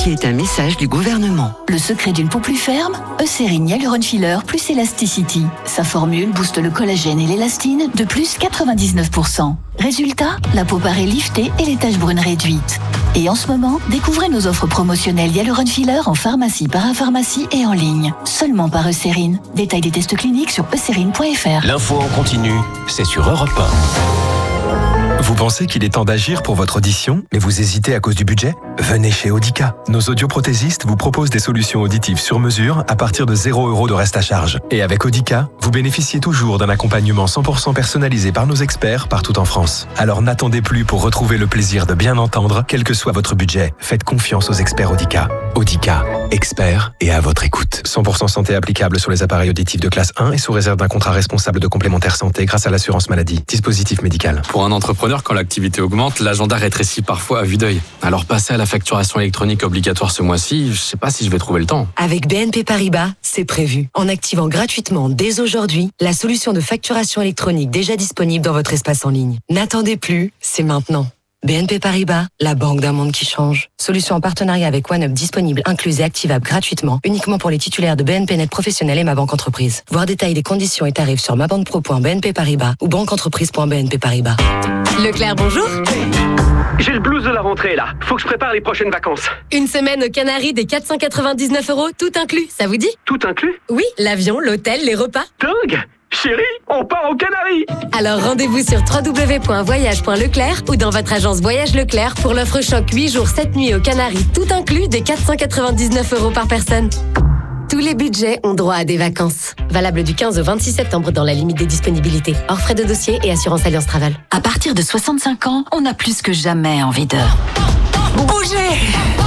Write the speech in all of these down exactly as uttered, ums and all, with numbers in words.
Ceci est un message du gouvernement. Le secret d'une peau plus ferme, Eucérine Hyaluron Filler plus Elasticity. Sa formule booste le collagène et l'élastine de plus quatre-vingt-dix-neuf pour cent. Résultat, la peau paraît liftée et les taches brunes réduites. Et en ce moment, découvrez nos offres promotionnelles Hyaluron Filler en pharmacie, parapharmacie et en ligne. Seulement par Eucérine. Détail des tests cliniques sur eucérine point f r. L'info en continu, c'est sur Europe un. Vous pensez qu'il est temps d'agir pour votre audition, mais vous hésitez à cause du budget ? Venez chez Audica. Nos audioprothésistes vous proposent des solutions auditives sur mesure à partir de zéro euro de reste à charge. Et avec Audica, vous bénéficiez toujours d'un accompagnement cent pour cent personnalisé par nos experts partout en France. Alors n'attendez plus pour retrouver le plaisir de bien entendre, quel que soit votre budget. Faites confiance aux experts Audica. Audica, experts et à votre écoute. cent pour cent santé applicable sur les appareils auditifs de classe un et sous réserve d'un contrat responsable de complémentaire santé grâce à l'assurance maladie. Dispositif médical. Pour un entrepreneur, quand l'activité augmente, l'agenda rétrécit parfois à vue d'œil. Alors passer à la facturation électronique obligatoire ce mois-ci, je sais pas si je vais trouver le temps. Avec B N P Paribas, c'est prévu. En activant gratuitement dès aujourd'hui la solution de facturation électronique déjà disponible dans votre espace en ligne. N'attendez plus, c'est maintenant. B N P Paribas, la banque d'un monde qui change. Solution en partenariat avec OneUp disponible, incluse et activable gratuitement, uniquement pour les titulaires de B N P Net Professionnel et Ma Banque Entreprise. Voir détails des conditions et tarifs sur mabanquepro point b n p paribas ou banqueentreprise point b n p paribas. Leclerc, bonjour. J'ai le blues de la rentrée là. Faut que je prépare les prochaines vacances. Une semaine aux Canaries des quatre cent quatre-vingt-dix-neuf euros, tout inclus, ça vous dit? Tout inclus? Oui, l'avion, l'hôtel, les repas. Dingue! Chérie, on part aux Canaries! Alors rendez-vous sur w w w point voyage point leclerc ou dans votre agence Voyage Leclerc pour l'offre choc huit jours sept nuits aux Canaries, tout inclus des quatre cent quatre-vingt-dix-neuf euros par personne. Tous les budgets ont droit à des vacances. Valable du quinze au vingt-six septembre dans la limite des disponibilités. Hors frais de dossier et assurance Alliance Travel. À partir de soixante-cinq ans, on a plus que jamais envie de bouger.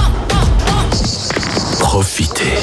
Profitez.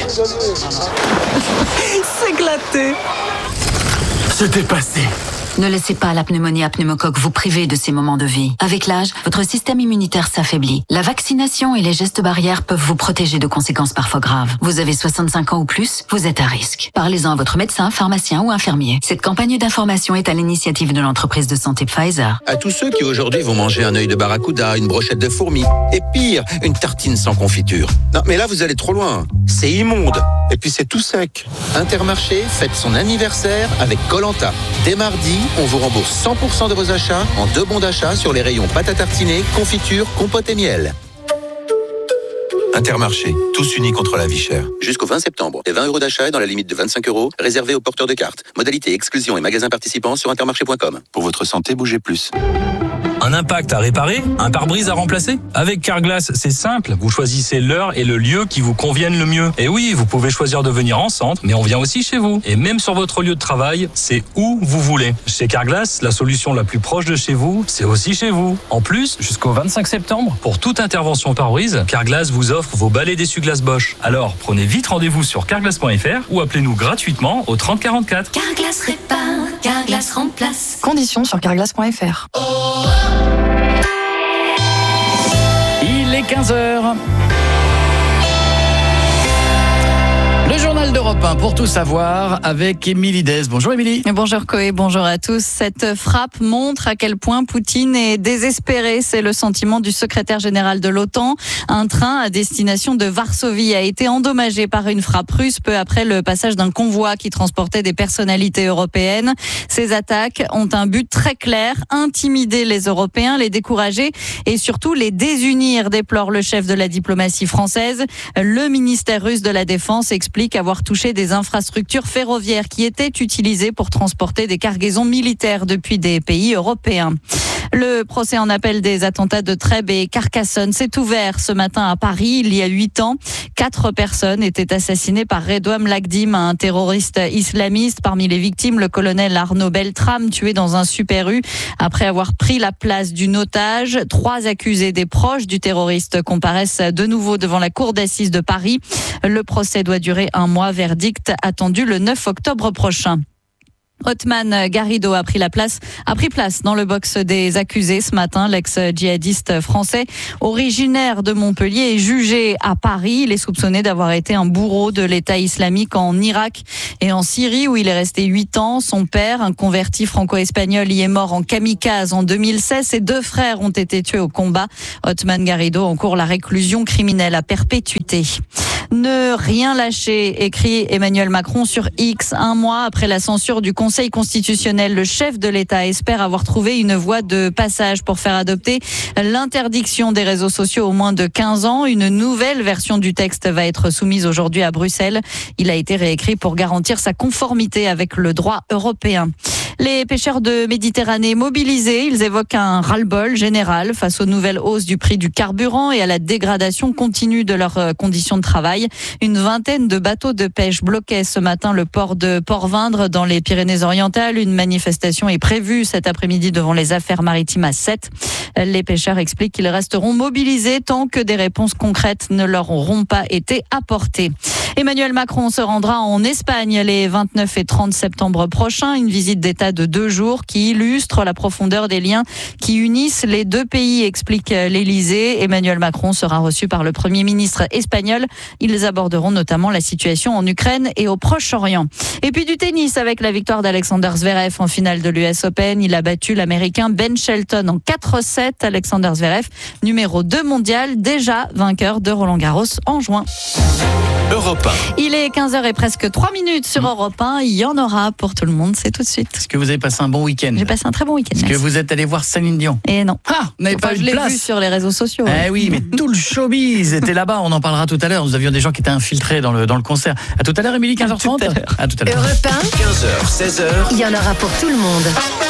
S'éclater. Se dépasser. Ne laissez pas la pneumonie à pneumocoque vous priver de ces moments de vie. Avec l'âge, votre système immunitaire s'affaiblit. La vaccination et les gestes barrières peuvent vous protéger de conséquences parfois graves. Vous avez soixante-cinq ans ou plus, vous êtes à risque. Parlez-en à votre médecin, pharmacien ou infirmier. Cette campagne d'information est à l'initiative de l'entreprise de santé Pfizer. À tous ceux qui aujourd'hui vont manger un œil de barracuda, une brochette de fourmis, et pire, une tartine sans confiture. Non, mais là vous allez trop loin. C'est immonde. Et puis c'est tout sec. Intermarché fête son anniversaire avec Koh-Lanta. Dès mardi, on vous rembourse cent pour cent de vos achats en deux bons d'achat sur les rayons pâte à tartiner, confiture, compote et miel. Intermarché, tous unis contre la vie chère. Jusqu'au vingt septembre, les vingt euros d'achat est dans la limite de vingt-cinq euros, réservés aux porteurs de cartes. Modalité, exclusion et magasins participants sur intermarché point com. Pour votre santé, bougez plus. Un impact à réparer? Un pare-brise à remplacer? Avec Carglass, c'est simple. Vous choisissez l'heure et le lieu qui vous conviennent le mieux. Et oui, vous pouvez choisir de venir en centre, mais on vient aussi chez vous. Et même sur votre lieu de travail, c'est où vous voulez. Chez Carglass, la solution la plus proche de chez vous, c'est aussi chez vous. En plus, jusqu'au vingt-cinq septembre, pour toute intervention pare-brise, Carglass vous offre vos balais d'essuie-glace Bosch. Alors, prenez vite rendez-vous sur carglass point f r ou appelez-nous gratuitement au trente quarante-quatre. Carglass répare, Carglass remplace. Conditions sur carglass point f r. Il est quinze heures. Le journal d'Europe un pour tout savoir avec Émilie Dez. Bonjour Émilie. Bonjour Coé, bonjour à tous. Cette frappe montre à quel point Poutine est désespéré. C'est le sentiment du secrétaire général de l'OTAN. Un train à destination de Varsovie a été endommagé par une frappe russe peu après le passage d'un convoi qui transportait des personnalités européennes. Ces attaques ont un but très clair, intimider les Européens, les décourager et surtout les désunir, déplore le chef de la diplomatie française. Le ministère russe de la Défense explique avoir touché des infrastructures ferroviaires qui étaient utilisées pour transporter des cargaisons militaires depuis des pays européens. Le procès en appel des attentats de Trèbes et Carcassonne s'est ouvert ce matin à Paris. Il y a huit ans, quatre personnes étaient assassinées par Redouane Lagdim, un terroriste islamiste. Parmi les victimes, le colonel Arnaud Beltrame, tué dans un Super U après avoir pris la place d'une otage. Trois accusés des proches du terroriste comparaissent de nouveau devant la cour d'assises de Paris. Le procès doit durer un mois, verdict attendu le neuf octobre prochain. Othman Garrido a pris la place, a pris place dans le box des accusés ce matin. L'ex-djihadiste français originaire de Montpellier est jugé à Paris. Il est soupçonné d'avoir été un bourreau de l'État islamique en Irak et en Syrie où il est resté huit ans. Son père, un converti franco-espagnol, y est mort en kamikaze en deux mille seize. Ses deux frères ont été tués au combat. Othman Garrido encourt la réclusion criminelle à perpétuité. Ne rien lâcher, écrit Emmanuel Macron sur X. Un mois après la censure du Conseil constitutionnel, le chef de l'État espère avoir trouvé une voie de passage pour faire adopter l'interdiction des réseaux sociaux aux moins de quinze ans. Une nouvelle version du texte va être soumise aujourd'hui à Bruxelles. Il a été réécrit pour garantir sa conformité avec le droit européen. Les pêcheurs de Méditerranée mobilisés, ils évoquent un ras-le-bol général face aux nouvelles hausses du prix du carburant et à la dégradation continue de leurs conditions de travail. Une vingtaine de bateaux de pêche bloquaient ce matin le port de Port-Vindre dans les Pyrénées-Orientales. Une manifestation est prévue cet après-midi devant les affaires maritimes à Sète. Les pêcheurs expliquent qu'ils resteront mobilisés tant que des réponses concrètes ne leur auront pas été apportées. Emmanuel Macron se rendra en Espagne les vingt-neuf et trente septembre prochains. Une visite d'État de deux jours qui illustre la profondeur des liens qui unissent les deux pays, explique l'Élysée. Emmanuel Macron sera reçu par le Premier ministre espagnol. Ils aborderont notamment la situation en Ukraine et au Proche-Orient. Et puis du tennis avec la victoire d'Alexander Zverev en finale de l'U S Open. Il a battu l'Américain Ben Shelton en quatre sept. Alexander Zverev, numéro deux mondial, déjà vainqueur de Roland-Garros en juin. Europe un. Il est quinze heures et presque trois minutes sur Europe un. Il y en aura pour tout le monde, c'est tout de suite. Est-ce que vous avez passé un bon week-end? J'ai passé un très bon week-end. Est-ce que vous êtes allé voir Céline Dion? Et non. Ah, vous n'avez enfin, pas eu je de l'ai place vu sur les réseaux sociaux. Eh oui, mais tout le showbiz était là-bas. On en parlera tout à l'heure. Nous avions des gens qui étaient infiltrés dans le, dans le concert. À tout à l'heure, Émilie, quinze heures trente. À tout à l'heure. Europe un, quinze heures, seize heures. il y en aura pour tout le monde.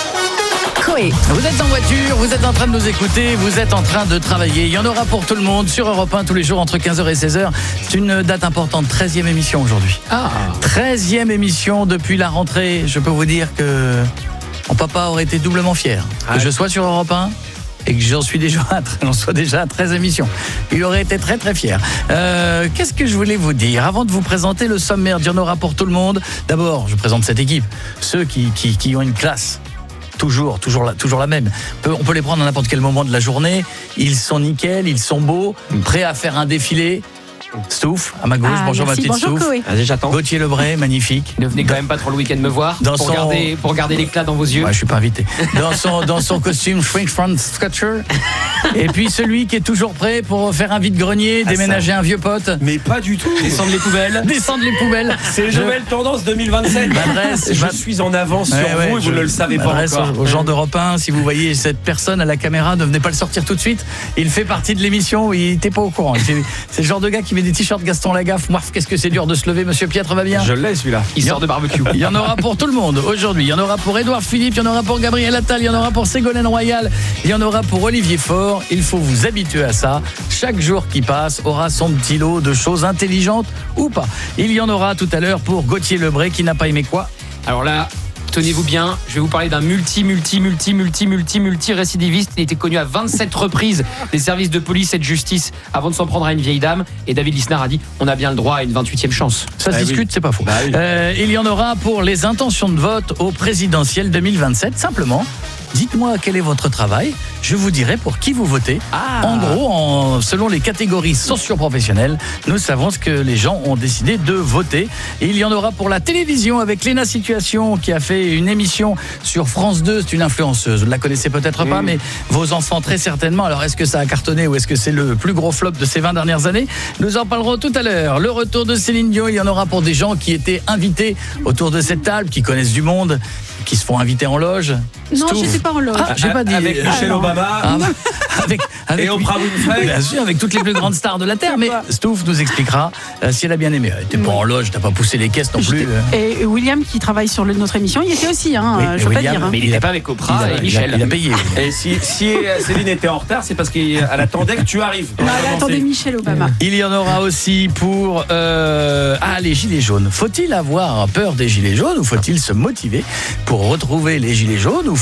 Coé. Vous êtes en voiture, vous êtes en train de nous écouter, vous êtes en train de travailler. Il y en aura pour tout le monde sur Europe un tous les jours entre quinze heures et seize heures. C'est une date importante, treizième émission aujourd'hui. Ah. treizième émission depuis la rentrée. Je peux vous dire que mon papa aurait été doublement fier que Ah. je sois sur Europe un et que j'en suis déjà à, j'en sois déjà à treize émissions. Il aurait été très très fier. Euh, qu'est-ce que je voulais vous dire avant de vous présenter le sommaire? Il y en aura pour tout le monde. D'abord, je présente cette équipe, ceux qui, qui, qui ont une classe. Toujours, toujours, la, toujours la même. On peut, on peut les prendre à n'importe quel moment de la journée. Ils sont nickel, ils sont beaux, prêts à faire un défilé. Stouff, à ma gauche, Ah, bonjour merci, ma petite bonjour, Stouff. Chloé. Vas-y, j'attends. Gauthier Lebray, magnifique. Ne venez quand même pas trop le week-end me voir Dans pour, son- garder, pour garder l'éclat dans vos yeux. Ouais, je suis pas invité. Dans son, dans son costume French Front Scotcher. Et puis celui qui est toujours prêt pour faire un vide-grenier, Ah, déménager ça. un vieux pote. Mais pas du tout. Descendre les poubelles. Descendre les poubelles. C'est Je nouvelle tendance deux mille vingt-sept. m'adresse- Je m'ad- suis en avance sur Ouais, ouais, vous et vous je ne le savez pas m'adresse encore. aux gens d'Europe un, si vous voyez cette personne à la caméra, ne venez pas le sortir tout de suite. Il fait partie de l'émission, il n'était pas au courant. Il fait- C'est le genre de gars qui met des t-shirts Gaston Lagaffe. Moi, qu'est-ce que c'est dur de se lever, monsieur Pietre va bien? Je l'ai celui-là. Il sort de barbecue. Il y en aura pour tout le monde aujourd'hui. Il y en aura pour Édouard Philippe, il y en aura pour Gabriel Attal, il y en aura pour Ségolène Royal, il y en aura pour Olivier Faure. Il faut vous habituer à ça. Chaque jour qui passe aura son petit lot de choses intelligentes ou pas. Il y en aura tout à l'heure pour Gauthier Lebray qui n'a pas aimé quoi? Alors là, tenez-vous bien, je vais vous parler d'un multi, multi, multi, multi, multi, multi récidiviste. Il était connu à vingt-sept reprises des services de police et de justice avant de s'en prendre à une vieille dame. Et David Lisnard a dit on a bien le droit à une vingt-huitième chance. Ça se Ah discute, oui. c'est pas faux. Bah oui. Euh, il y en aura pour les intentions de vote au présidentiel deux mille vingt-sept. Simplement, dites-moi quel est votre travail. Je vous dirai pour qui vous votez. Ah. En gros, en, selon les catégories socio-professionnelles, nous savons ce que les gens ont décidé de voter. Et il y en aura pour la télévision avec Léna Situation qui a fait une émission sur France deux. C'est une influenceuse. Vous ne la connaissez peut-être pas, Mmh. mais vos enfants très certainement. Alors, est-ce que ça a cartonné ou est-ce que c'est le plus gros flop de ces vingt dernières années? Nous en parlerons tout à l'heure. Le retour de Céline Dion, il y en aura pour des gens qui étaient invités autour de cette table, qui connaissent du monde, qui se font inviter en loge. Non, Stouff. je n'étais pas en loge. Ah, j'ai pas dit. Avec Ah, Michelle non. Obama Ah, avec, avec, et Oprah Winfrey. Bien sûr, avec toutes les plus grandes stars de la Terre. Mais Stouff nous expliquera euh, si elle a bien aimé. T'es pas en loge, t'as pas poussé les caisses non plus. euh. Et William, qui travaille sur le- notre émission, il était aussi, hein, Oui, euh, mais je veux pas William, dire. hein. Mais il n'était pas avec Oprah Il a- et il a- Michel. Il a payé. Et si, si Céline était en retard, c'est parce qu'elle attendait que tu arrives. Non, elle attendait Michelle Obama. Il y en aura aussi pour euh, ah, les gilets jaunes. Faut-il avoir peur des gilets jaunes ou faut-il se motiver pour retrouver les gilets jaunes ou faut-il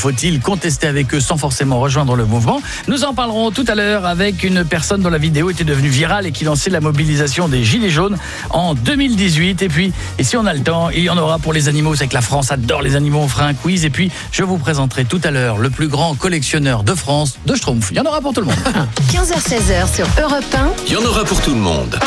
contester avec eux sans forcément rejoindre le mouvement. Nous en parlerons tout à l'heure avec une personne dont la vidéo était devenue virale et qui lançait la mobilisation des Gilets jaunes en deux mille dix-huit. Et puis, et si on a le temps, il y en aura pour les animaux. C'est que la France adore les animaux. On fera un quiz. Et puis, je vous présenterai tout à l'heure le plus grand collectionneur de France de Schtroumpfs. Il y en aura pour tout le monde. quinze heures seize heures sur Europe un. Il y en aura pour tout le monde.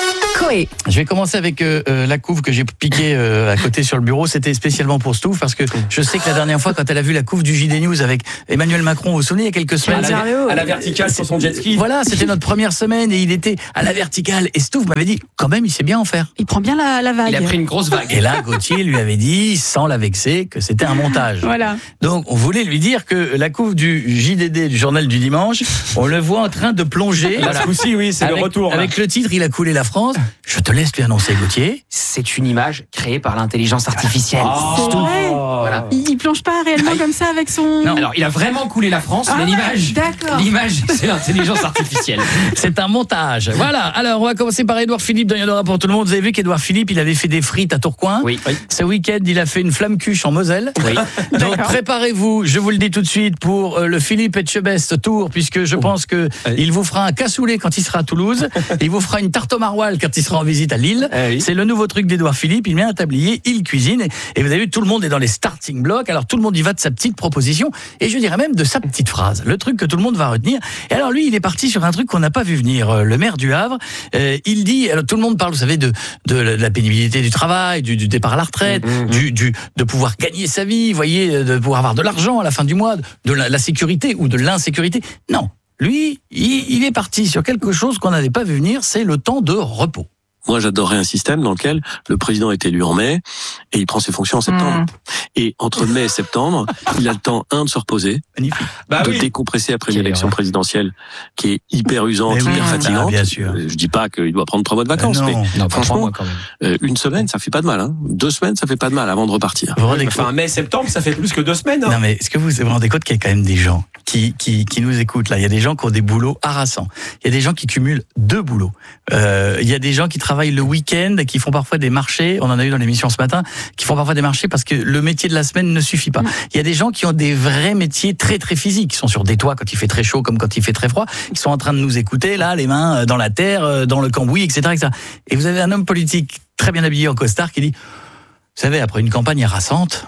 Coé. Je vais commencer avec euh, euh, la couve que j'ai piquée euh, à côté sur le bureau. C'était spécialement pour Stouff parce que je sais que la dernière fois, quand elle a vu la couve du J D News avec Emmanuel Macron, vous vous souvenez, il y a quelques semaines, à la, à la verticale sur son jet ski. Voilà, c'était notre première semaine et il était à la verticale. Et Stouff m'avait dit, quand même, il sait bien en faire. Il prend bien la, la vague. Il a pris une grosse vague. Et là, Gauthier lui avait dit, sans la vexer, que c'était un montage. Voilà. Donc, on voulait lui dire que la couve du J D D, du journal du dimanche, on le voit en train de plonger. Là, ce coup-ci, oui, c'est avec, le retour. Là. Avec le titre, il a coulé la France. Je te laisse lui annoncer, Gauthier. C'est une image créée par l'intelligence artificielle. C'est vrai. Voilà. Il, il plonge pas réellement comme ça avec son... Non, alors il a vraiment coulé la France, Ah mais ouais, l'image, d'accord. l'image, c'est l'intelligence artificielle. C'est un montage. Voilà. Alors, on va commencer par Édouard Philippe. Il y en aura pour tout le monde. Vous avez vu qu'Édouard Philippe, il avait fait des frites à Tourcoing. Oui. Ce week-end, il a fait une flamme cuche en Moselle. Oui. Donc, préparez-vous. Je vous le dis tout de suite pour euh, le Philippe Etchebest Tour, puisque je pense que oui. il vous fera un cassoulet quand il sera à Toulouse. Il vous fera une tarte au maroilles quand il sera en visite à Lille. Oui. C'est le nouveau truc d'Édouard Philippe. Il met un tablier, il cuisine. Et, et vous avez vu, tout le monde est dans les starting blocks. Alors, tout le monde y va de sa petite proposition. Et je dirais même de sa petite phrase. Le truc que tout le monde va retenir. Et alors, lui, il est parti sur un truc qu'on n'a pas vu venir. Euh, Le maire du Havre, euh, il dit, alors tout le monde parle, vous savez, de, de la pénibilité du travail, du, du départ à la retraite, Mmh. du, du, de pouvoir gagner sa vie, vous voyez, de pouvoir avoir de l'argent à la fin du mois, de la, la sécurité ou de l'insécurité. Non. Lui, il, il est parti sur quelque chose qu'on n'avait pas vu venir, c'est le temps de repos. Moi, j'adorerais un système dans lequel le président est élu en mai et il prend ses fonctions en septembre. Mmh. Et entre mai et septembre, il a le temps, un, de se reposer, Magnifique. Bah de oui. décompresser après une élection présidentielle qui est hyper usante, mais hyper oui, fatigante. Ah, bien sûr. Je dis pas qu'il doit prendre trois mois de vacances, euh, non, mais non, franchement, mois quand même. Euh, une semaine, ça fait pas de mal. Hein. Deux semaines, ça fait pas de mal avant de repartir. Vous rendez Enfin, mai, septembre, ça fait plus que deux semaines. Hein. Non, mais est-ce que vous vous rendez compte qu'il y a quand même des gens qui, qui, qui nous écoutent là? Il y a des gens qui ont des boulots harassants. Il y a des gens qui cumulent deux boulots. Euh, il y a des gens qui travaillent le week-end, qui font parfois des marchés. On en a eu dans l'émission ce matin, qui font parfois des marchés parce que le métier de la semaine ne suffit pas. Il y a des gens qui ont des vrais métiers très très physiques, qui sont sur des toits quand il fait très chaud comme quand il fait très froid, qui sont en train de nous écouter là, les mains dans la terre, dans le cambouis, et cetera, et cetera. Et vous avez un homme politique très bien habillé en costard qui dit, vous savez, après une campagne harassante.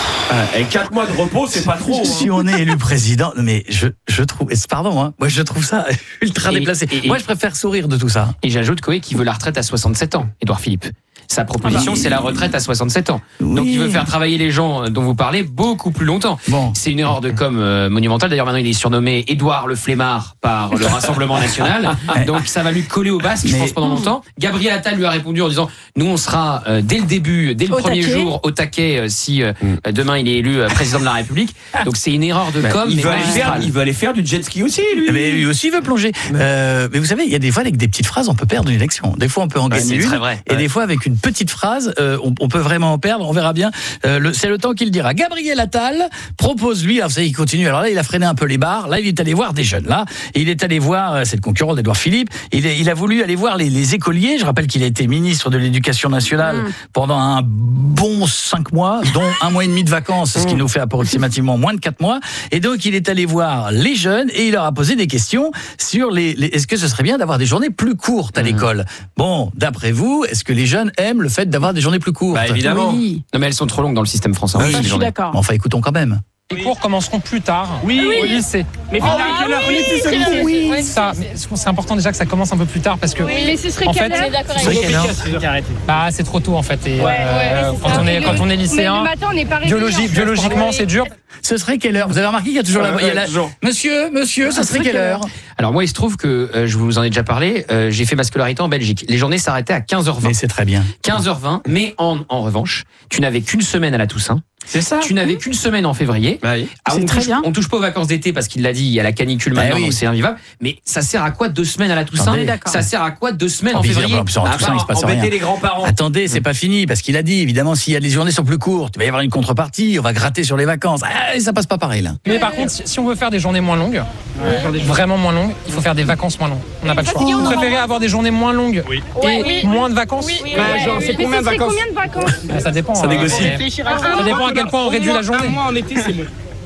Et quatre mois de repos, c'est pas trop. Si hein. on est élu président, mais je, je trouve, pardon, hein, moi je trouve ça ultra Et- déplacé. et- et- moi je préfère sourire de tout ça. Et j'ajoute Coé qui veut la retraite à soixante-sept ans, Édouard Philippe. Sa proposition, Ah bah. c'est la retraite à soixante-sept ans. Oui. Donc il veut faire travailler les gens dont vous parlez beaucoup plus longtemps. Bon. C'est une erreur de com euh, monumentale. D'ailleurs, maintenant, il est surnommé Édouard le Flemmard par le Rassemblement National. Donc ça va lui coller au basque, je Mais- pense, pendant longtemps. Gabriel Attal lui a répondu en disant, nous, on sera euh, dès le début, dès le Au premier taquet. jour, au taquet, euh, si euh, Mm. demain il est élu euh, président de la République. Donc c'est une erreur de Bah, com, il, mais veut aller faire, magistrale. il veut aller faire du jet ski aussi, lui. Mais lui aussi veut plonger. Euh, mais vous savez, il y a des fois avec des petites phrases, on peut perdre une élection. Des fois, on peut en Ouais, gagner c'est une. très vrai. Et Ouais. des fois, avec une petite phrase, euh, on, on peut vraiment en perdre. On verra bien. Euh, le- c'est le temps qu'il dira. Gabriel Attal propose lui. Alors vous savez, il continue. Alors là, il a freiné un peu les barres. Là, il est allé voir des jeunes. Là, et il est allé voir. euh, C'est le concurrent d'Édouard Philippe. Il, est- il a voulu aller voir les, les écoliers. Je rappelle qu'il a été ministre de l'Éducation nationale Mmh. pendant un bon cinq mois, dont un mois et demi de vacances, ce qui nous fait approximativement moins de quatre mois. Et donc, il est allé voir les jeunes et il leur a posé des questions sur les. les- est-ce que ce serait bien d'avoir des journées plus courtes à l'école? Bon, d'après vous, est-ce que les jeunes aiment le fait d'avoir des journées plus courtes? Bah, évidemment. Oui. Non, mais elles sont trop longues dans le système français. Oui, ces Ça, je suis journées. d'accord. Enfin, écoutons quand même. Les cours commenceront plus tard Oui, au lycée. Mais Ah finalement, quelle heure on est plus au lycée Oui, ça, mais c'est important déjà que ça commence un peu plus tard parce que Mais ce serait en quelle fait, heure Ce serait quelle heure? bah, c'est trop tôt en fait. Et, Ouais, euh, ouais, c'est quand, ça. on est, quand on est Mais lycéen, le matin, on n'est pas réveillé, biologie, en fait. biologiquement c'est dur. Ce serait quelle heure? Vous avez remarqué qu'il y a toujours la. il y a la- toujours. Monsieur, monsieur, ce serait quelle heure? Alors moi, il se trouve que, euh, je vous en ai déjà parlé, euh, j'ai fait ma scolarité en Belgique. Les journées s'arrêtaient à quinze heures vingt. Mais c'est très bien. quinze heures vingt, mais en, en revanche, tu n'avais qu'une semaine à la Toussaint. C'est ça. Tu n'avais qu'une semaine en février. Bah oui. Ah, C'est on, très touche, bien. on touche pas aux vacances d'été parce qu'il l'a dit, il y a la canicule Bah maintenant, oui. donc c'est invivable. Mais ça sert à quoi deux semaines à la Toussaint? On est d'accord. Ça sert à quoi deux semaines En en plus, février? en plus, en Ah, Toussaint, il se passe Embêter rien. les grands-parents. Attendez, c'est pas fini, parce qu'il a dit, évidemment, s'il y a des journées sont plus courtes, il va y avoir une contrepartie, on va gratter sur les vacances. Ah, ça passe pas pareil, là. Mais par contre, si si on veut faire des journées moins longues, vraiment moins longues, il faut faire des vacances moins longues. On n'a pas le choix. Vous préférez avoir des journées moins longues et Ouais, oui. moins de vacances? Oui, Bah, ouais. genre, c'est Mais combien de ce serait vacances combien de vacances? Bah, ça dépend. Ça hein. négocie. Mais Ça dépend à quel point on réduit la journée. Un mois en été, c'est bon.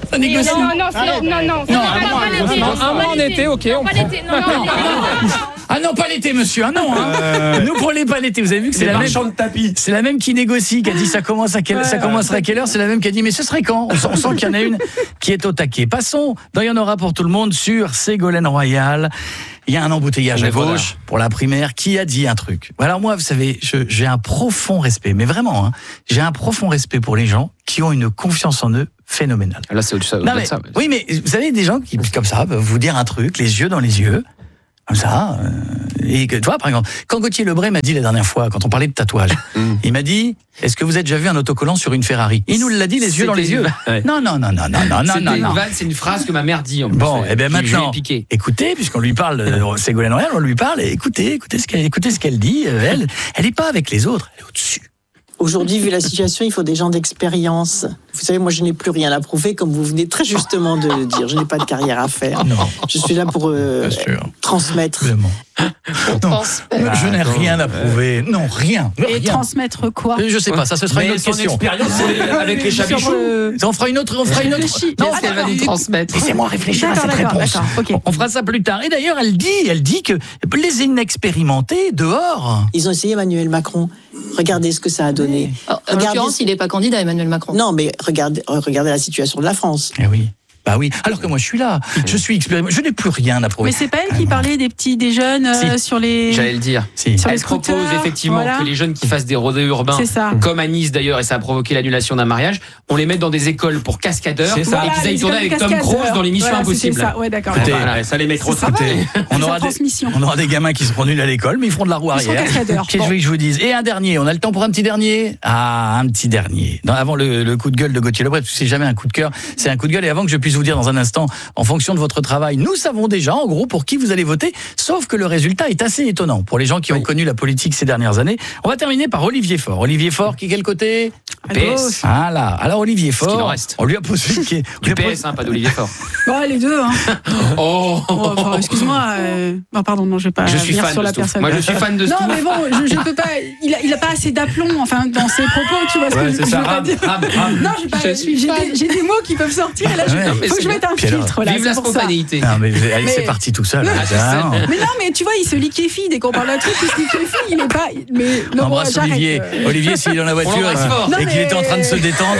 Ça négocie. Non, non, c'est- non, non, Non, pas l'été. Un mois en été, ok. Non, pas l'été. Non, non, non. Ah non, pas l'été, monsieur. Ah non. Hein. Euh... Nous prenez pas l'été. Vous avez vu que c'est Les la même. marchands de tapis. C'est la même qui négocie, qui a dit ça commence à quelle, ça commencera à quelle heure. C'est la même qui a dit mais ce serait quand. On sent, on sent qu'il y en a une qui est au taquet. Passons. Dans il y en aura pour tout le monde sur Ségolène Royal. Il y a un embouteillage à gauche pour la primaire. Qui a dit un truc? Alors moi, vous savez, je, j'ai un profond respect, mais vraiment, hein, j'ai un profond respect pour les gens qui ont une confiance en eux phénoménale. Là, c'est au-dessus Non, mais, ça. Mais... Oui, mais vous savez, des gens qui, comme ça, peuvent vous dire un truc, les yeux dans les yeux, comme ça. Euh, et que, tu vois, par exemple, quand Gauthier Lebray m'a dit la dernière fois, quand on parlait de tatouage, il m'a dit, est-ce que vous avez déjà vu un autocollant sur une Ferrari? Il nous l'a dit, les yeux dans les yeux. Ouais. Non, non, non, non, non, non, non, non. Une vanne, c'est une phrase que ma mère dit. En plus, bon, et eh bien maintenant, piqué. écoutez, puisqu'on lui parle de Ségolène Royal, on lui parle, et écoutez, écoutez ce qu'elle, écoutez ce qu'elle dit. Elle, elle est pas avec les autres, elle est au-dessus. Aujourd'hui, vu la situation, il faut des gens d'expérience. Vous savez, moi, je n'ai plus rien à prouver, comme vous venez très justement de le dire. Je n'ai pas de carrière à faire. Non. Je suis là pour euh, transmettre. Vraiment. Non, je n'ai rien à prouver. Non, rien. Et rien. transmettre quoi? Je sais pas, ça ce sera mais une autre son question. expérience avec les chabichous. Euh... On fera une autre. On fera une autre. Non, qu'est-ce qu'elle va nous transmettre? Laissez-moi réfléchir à cette réponse. Okay. On fera ça plus tard. Et d'ailleurs, elle dit, elle dit que les inexpérimentés dehors. Ils ont essayé Emmanuel Macron. Regardez ce que ça a donné. Alors, en l'occurrence, il n'est pas candidat, Emmanuel Macron. Non, mais regardez, regardez la situation de la France. Eh oui. Bah oui, alors que moi je suis là, je suis expérimenté, je n'ai plus rien à prouver. Mais c'est pas elle qui parlait des petits, des jeunes euh, si. sur les. J'allais le dire. Si. Sur elle les scooters, propose effectivement voilà. que les jeunes qui fassent des rodéos urbains, comme à Nice d'ailleurs, et ça a provoqué l'annulation d'un mariage, on les met dans des écoles pour cascadeurs, voilà, et qu'ils aillent tourner avec Tom Cruise dans l'émission voilà, Impossible. Ça, ouais, d'accord. Écoutez, voilà, ça les met trop ça on, aura des, on aura des gamins qui seront nuls à l'école, mais ils feront de la roue arrière. Qu'est-ce que je veux que je vous dise? Et un dernier, on a le temps pour un petit dernier? Ah, un petit dernier. Non, avant le, le coup de gueule de Gauthier Lebray, parce que c'est jamais un coup de cœur, c'est un coup de gueule. Et avant que je puisse vous dire dans un instant, en fonction de votre travail, nous savons déjà en gros pour qui vous allez voter, sauf que le résultat est assez étonnant pour les gens qui ont oui. connu la politique ces dernières années. On va terminer par Olivier Faure. Olivier Faure, qui quel côté? P S. Voilà. Alors Olivier Faure, reste. on lui a posé une question. Du P S, hein, pas d'Olivier Faure. Bon, les deux. Hein. oh. oh enfin, excuse-moi. Euh... Oh, pardon, non, je vais pas je suis venir fan sur de la Stouff. personne. Moi, je suis fan de Stouff. Non, mais bon, je, je peux pas. Il a, il a pas assez d'aplomb, enfin, dans ses propos. Tu vois ce ouais, que je, c'est je ça, veux pas dire. Ram, ram. Non, j'ai pas. J'ai des, j'ai des mots qui peuvent sortir. Et là, je, ouais, faut que je mette un filtre. Là, vive la spontanéité. Non, mais allez, c'est parti tout seul. Ah, mais non, mais tu vois, il se liquéfie dès qu'on parle d'un truc, il se liquéfie. Il est pas. Mais non, embrasse bon, Olivier. Olivier, s'il est dans la voiture euh, et qu'il est en train de se détendre,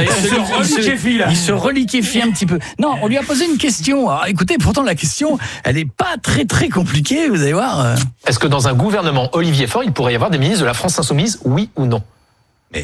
il se reliquéfie là. Il se reliquéfie un petit peu. Non, on lui a posé une question. Alors, écoutez, pourtant la question, elle est pas très très compliquée. Vous allez voir. Est-ce que dans un gouvernement Olivier Faure, il pourrait y avoir des ministres de la France insoumise, oui ou non? Mais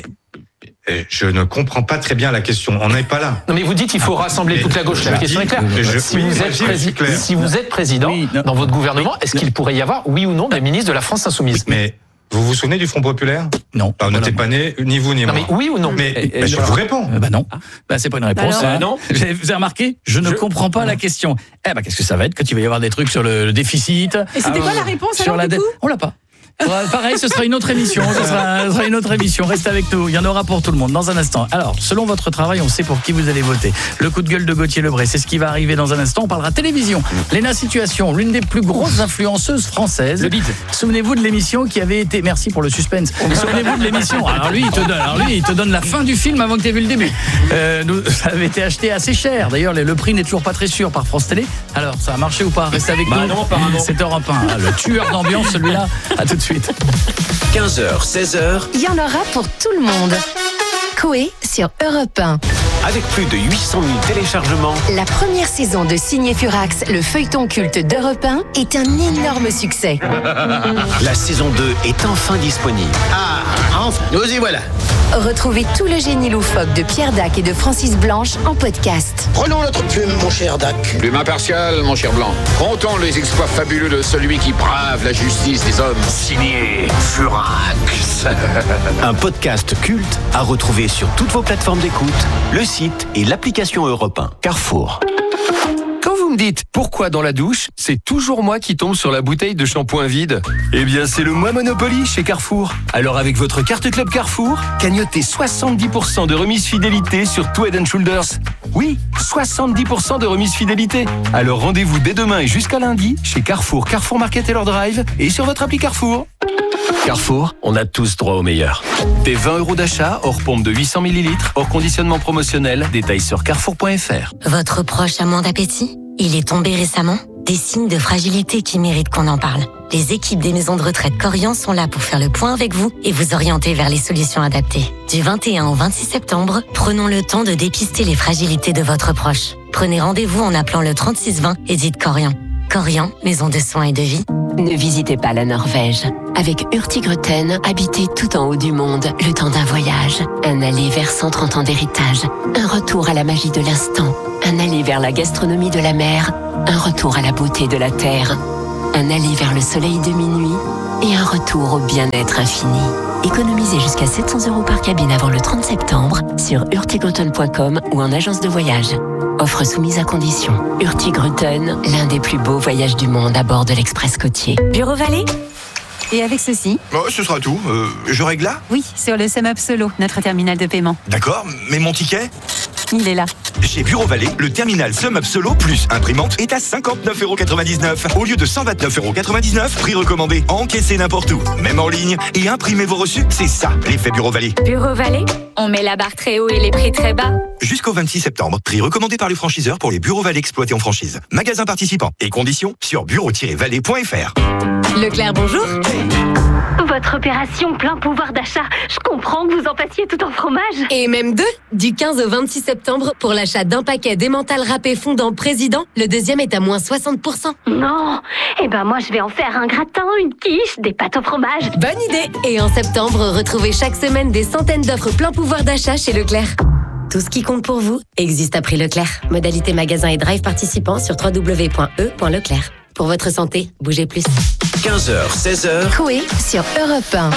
je ne comprends pas très bien la question. On n'est pas là. Non, mais vous dites qu'il faut rassembler mais toute la gauche. La question est claire. Je, si, oui, vous êtes prési- clair. si vous êtes président oui, dans votre gouvernement, oui, est-ce qu'il pourrait y avoir, oui ou non, des ministres de la France insoumise? Mais vous vous souvenez du Front populaire? Non. Bah, on n'était pas nés, ni vous ni non, moi. Mais oui ou non? Mais, et, mais et je vous réponds. Euh, bah non. Bah c'est pas une réponse. Alors, hein. non. Vous avez remarqué? Je ne je... comprends pas la question. Eh bah qu'est-ce que ça va être quand il va y avoir des trucs sur le, le déficit? Et c'était ah, quoi la réponse sur alors la du coup? On l'a pas. Pareil, ce sera une autre émission. Ce sera, ce sera une autre émission. Restez avec nous. Il y en aura pour tout le monde dans un instant. Alors, selon votre travail, on sait pour qui vous allez voter. Le coup de gueule de Gauthier Lebray, c'est ce qui va arriver dans un instant. On parlera télévision. Léna Situation, l'une des plus grosses influenceuses françaises. Le bide. Souvenez-vous de l'émission qui avait été. Merci pour le suspense. Souvenez-vous de l'émission. Alors lui, il te donne. Alors lui, il te donne la fin du film avant que tu aies vu le début. Euh, nous, ça avait été acheté assez cher. D'ailleurs, le prix n'est toujours pas très sûr par France Télé. Alors, ça a marché ou pas? Restez avec bah nous. Non, apparemment. C'est Europe un. Ah, le tueur d'ambiance, celui-là. À tout de suite. quinze heures, seize heures. Il y en aura pour tout le monde. Coé sur Europe un. Avec plus de huit cent mille téléchargements. La première saison de Signé Furax, le feuilleton culte d'Europe un, est un énorme succès. La saison deux est enfin disponible. Ah, enfin, nous y voilà. Retrouvez tout le génie loufoque de Pierre Dac et de Francis Blanche en podcast. Prenons notre plume, mon cher Dac. Plume impartiale, mon cher Blanc. Comptons les exploits fabuleux de celui qui brave la justice des hommes. Signé Furax. Un podcast culte à retrouver sur toutes vos plateformes d'écoute, le site et l'application Europe un. Carrefour. Quand vous me dites pourquoi dans la douche, c'est toujours moi qui tombe sur la bouteille de shampoing vide. Eh bien, c'est le mois Monopoly chez Carrefour. Alors avec votre carte Club Carrefour, cagnotez soixante-dix pour cent de remise fidélité sur tout Head and Shoulders. Oui, soixante-dix pour cent de remise fidélité. Alors rendez-vous dès demain et jusqu'à lundi chez Carrefour, Carrefour Market et leur Drive et sur votre appli Carrefour. Carrefour, on a tous droit au meilleur. Des vingt euros d'achat, hors pompe de huit cents millilitres, hors conditionnement promotionnel, détails sur carrefour point f r. Votre proche a moins d'appétit ? Il est tombé récemment ? Des signes de fragilité qui méritent qu'on en parle. Les équipes des maisons de retraite Corian sont là pour faire le point avec vous et vous orienter vers les solutions adaptées. Du vingt et un au vingt-six septembre, prenons le temps de dépister les fragilités de votre proche. Prenez rendez-vous en appelant le trente-six vingt et dites Corian. Corian, maison de soins et de vie. Ne visitez pas la Norvège. Avec Hurtigruten, habitez tout en haut du monde le temps d'un voyage. Un aller vers cent trente ans d'héritage. Un retour à la magie de l'instant. Un aller vers la gastronomie de la mer. Un retour à la beauté de la terre. Un aller vers le soleil de minuit. Et un retour au bien-être infini. Économisez jusqu'à sept cents euros par cabine avant le trente septembre sur hurtigruten point com ou en agence de voyage. Offre soumise à condition. Hurtigruten, l'un des plus beaux voyages du monde à bord de l'Express côtier. Bureau Vallée ? Et avec ceci ? Oh, ce sera tout. Euh, je règle là ? Oui, sur le SumUp Solo, notre terminal de paiement. D'accord, mais mon ticket ? Il est là. Chez Bureau Vallée, le terminal SumUp Solo plus imprimante est à cinquante-neuf euros quatre-vingt-dix-neuf au lieu de cent vingt-neuf euros quatre-vingt-dix-neuf, prix recommandé. Encaissez n'importe où, même en ligne, et imprimez vos reçus. C'est ça, l'effet Bureau Vallée. Bureau Vallée ? On met la barre très haut et les prix très bas. Jusqu'au vingt-six septembre, prix recommandé par les franchiseurs pour les Bureau Vallée exploités en franchise. Magasins participants et conditions sur bureau tiret vallée point f r. Leclerc, bonjour. Votre opération plein pouvoir d'achat, je comprends que vous en passiez tout en fromage. Et même deux. Du quinze au vingt-six septembre, pour l'achat d'un paquet d'emmental râpé fondant Président, le deuxième est à moins soixante pour cent. Non, eh ben moi je vais en faire un gratin, une quiche, des pâtes au fromage. Bonne idée. Et en septembre, retrouvez chaque semaine des centaines d'offres plein pouvoir d'achat chez Leclerc. Tout ce qui compte pour vous existe à prix Leclerc. Modalité magasin et drive participants sur w w w point e point leclerc. Pour votre santé, bougez plus. quinze heures, seize heures. Coé sur Europe un.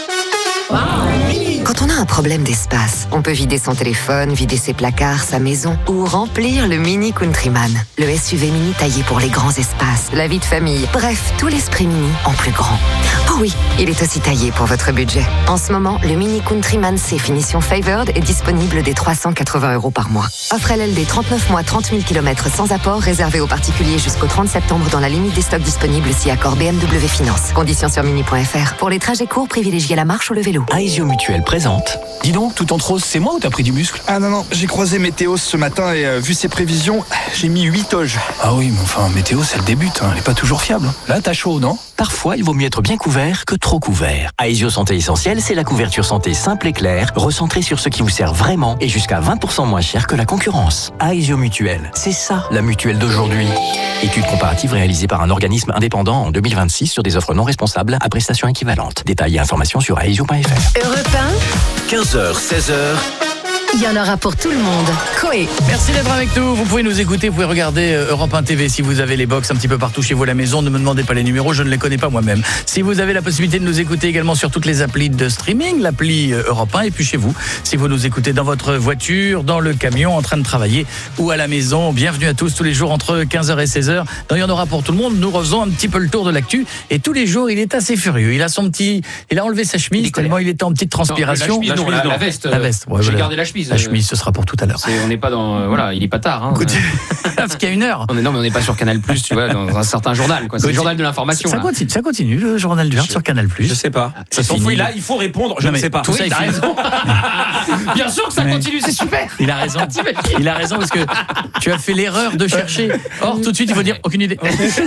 Quand on a un problème d'espace, on peut vider son téléphone, vider ses placards, sa maison ou remplir le Mini Countryman. Le S U V mini taillé pour les grands espaces, la vie de famille, bref, tout l'esprit mini en plus grand. Oh oui, il est aussi taillé pour votre budget. En ce moment, le Mini Countryman C finition Favored est disponible dès trois cent quatre-vingts euros par mois. Offre L L D trente-neuf mois, trente mille kilomètres sans apport, réservé aux particuliers jusqu'au trente septembre dans la limite des stocks disponibles si accord B M W Finance. Conditions sur mini point f r. Pour les trajets courts, privilégiez la marche ou le vélo. Aesio Mutuel présente. Dis donc, tout en rose, c'est moi ou t'as pris du muscle? Ah non, non, j'ai croisé Météo ce matin et euh, vu ses prévisions, j'ai mis huit toges. Ah oui, mais enfin, Météo, c'est le début, hein, elle est pas toujours fiable. Là, t'as chaud, non? Parfois, il vaut mieux être bien couvert que trop couvert. Aesio Santé Essentielle, c'est la couverture santé simple et claire, recentrée sur ce qui vous sert vraiment et jusqu'à vingt pour cent moins cher que la concurrence. Aesio Mutuel, c'est ça, la mutuelle d'aujourd'hui. Étude comparative réalisée par un organisme indépendant en deux mille vingt-six sur des offres non responsables à prestations équivalentes. Détails et informations sur aesio point f r. Europe un, quinze heures, seize heures. il y en aura pour tout le monde. Coé. Merci d'être avec nous. Vous pouvez nous écouter, vous pouvez regarder Europe un T V si vous avez les box un petit peu partout chez vous à la maison. Ne me demandez pas les numéros, je ne les connais pas moi-même. Si vous avez la possibilité de nous écouter également sur toutes les applis de streaming, l'appli Europe un, et puis chez vous, si vous nous écoutez dans votre voiture, dans le camion, en train de travailler ou à la maison, bienvenue à tous tous les jours entre quinze heures et seize heures. Dans Il y en aura pour tout le monde. Nous refaisons un petit peu le tour de l'actu et tous les jours, il est assez furieux. Il a son petit, il a enlevé sa chemise tellement il était en petite transpiration. Non, la, chemise, non, la, la veste. La veste. Ouais, J'ai voilà. gardé la chemise. La chemise, ce sera pour tout à l'heure. C'est, on n'est pas dans, euh, voilà, il est pas tard. Hein. Parce qu'il y a une heure. On est, non, mais on n'est pas sur Canal+, tu vois, dans un certain journal, quoi. C'est le journal de l'information. Ça, ça continue, ça continue, le journal du Vert sur Canal+. Je sais pas. Ça Sauf finit. là, il faut répondre. Je non, ne sais pas. Tout oui, ça, il a raison. Bien sûr que ça mais continue, c'est super. Il a raison. Il a raison parce que tu as fait l'erreur de chercher. Or, tout de suite, il faut dire aucune idée.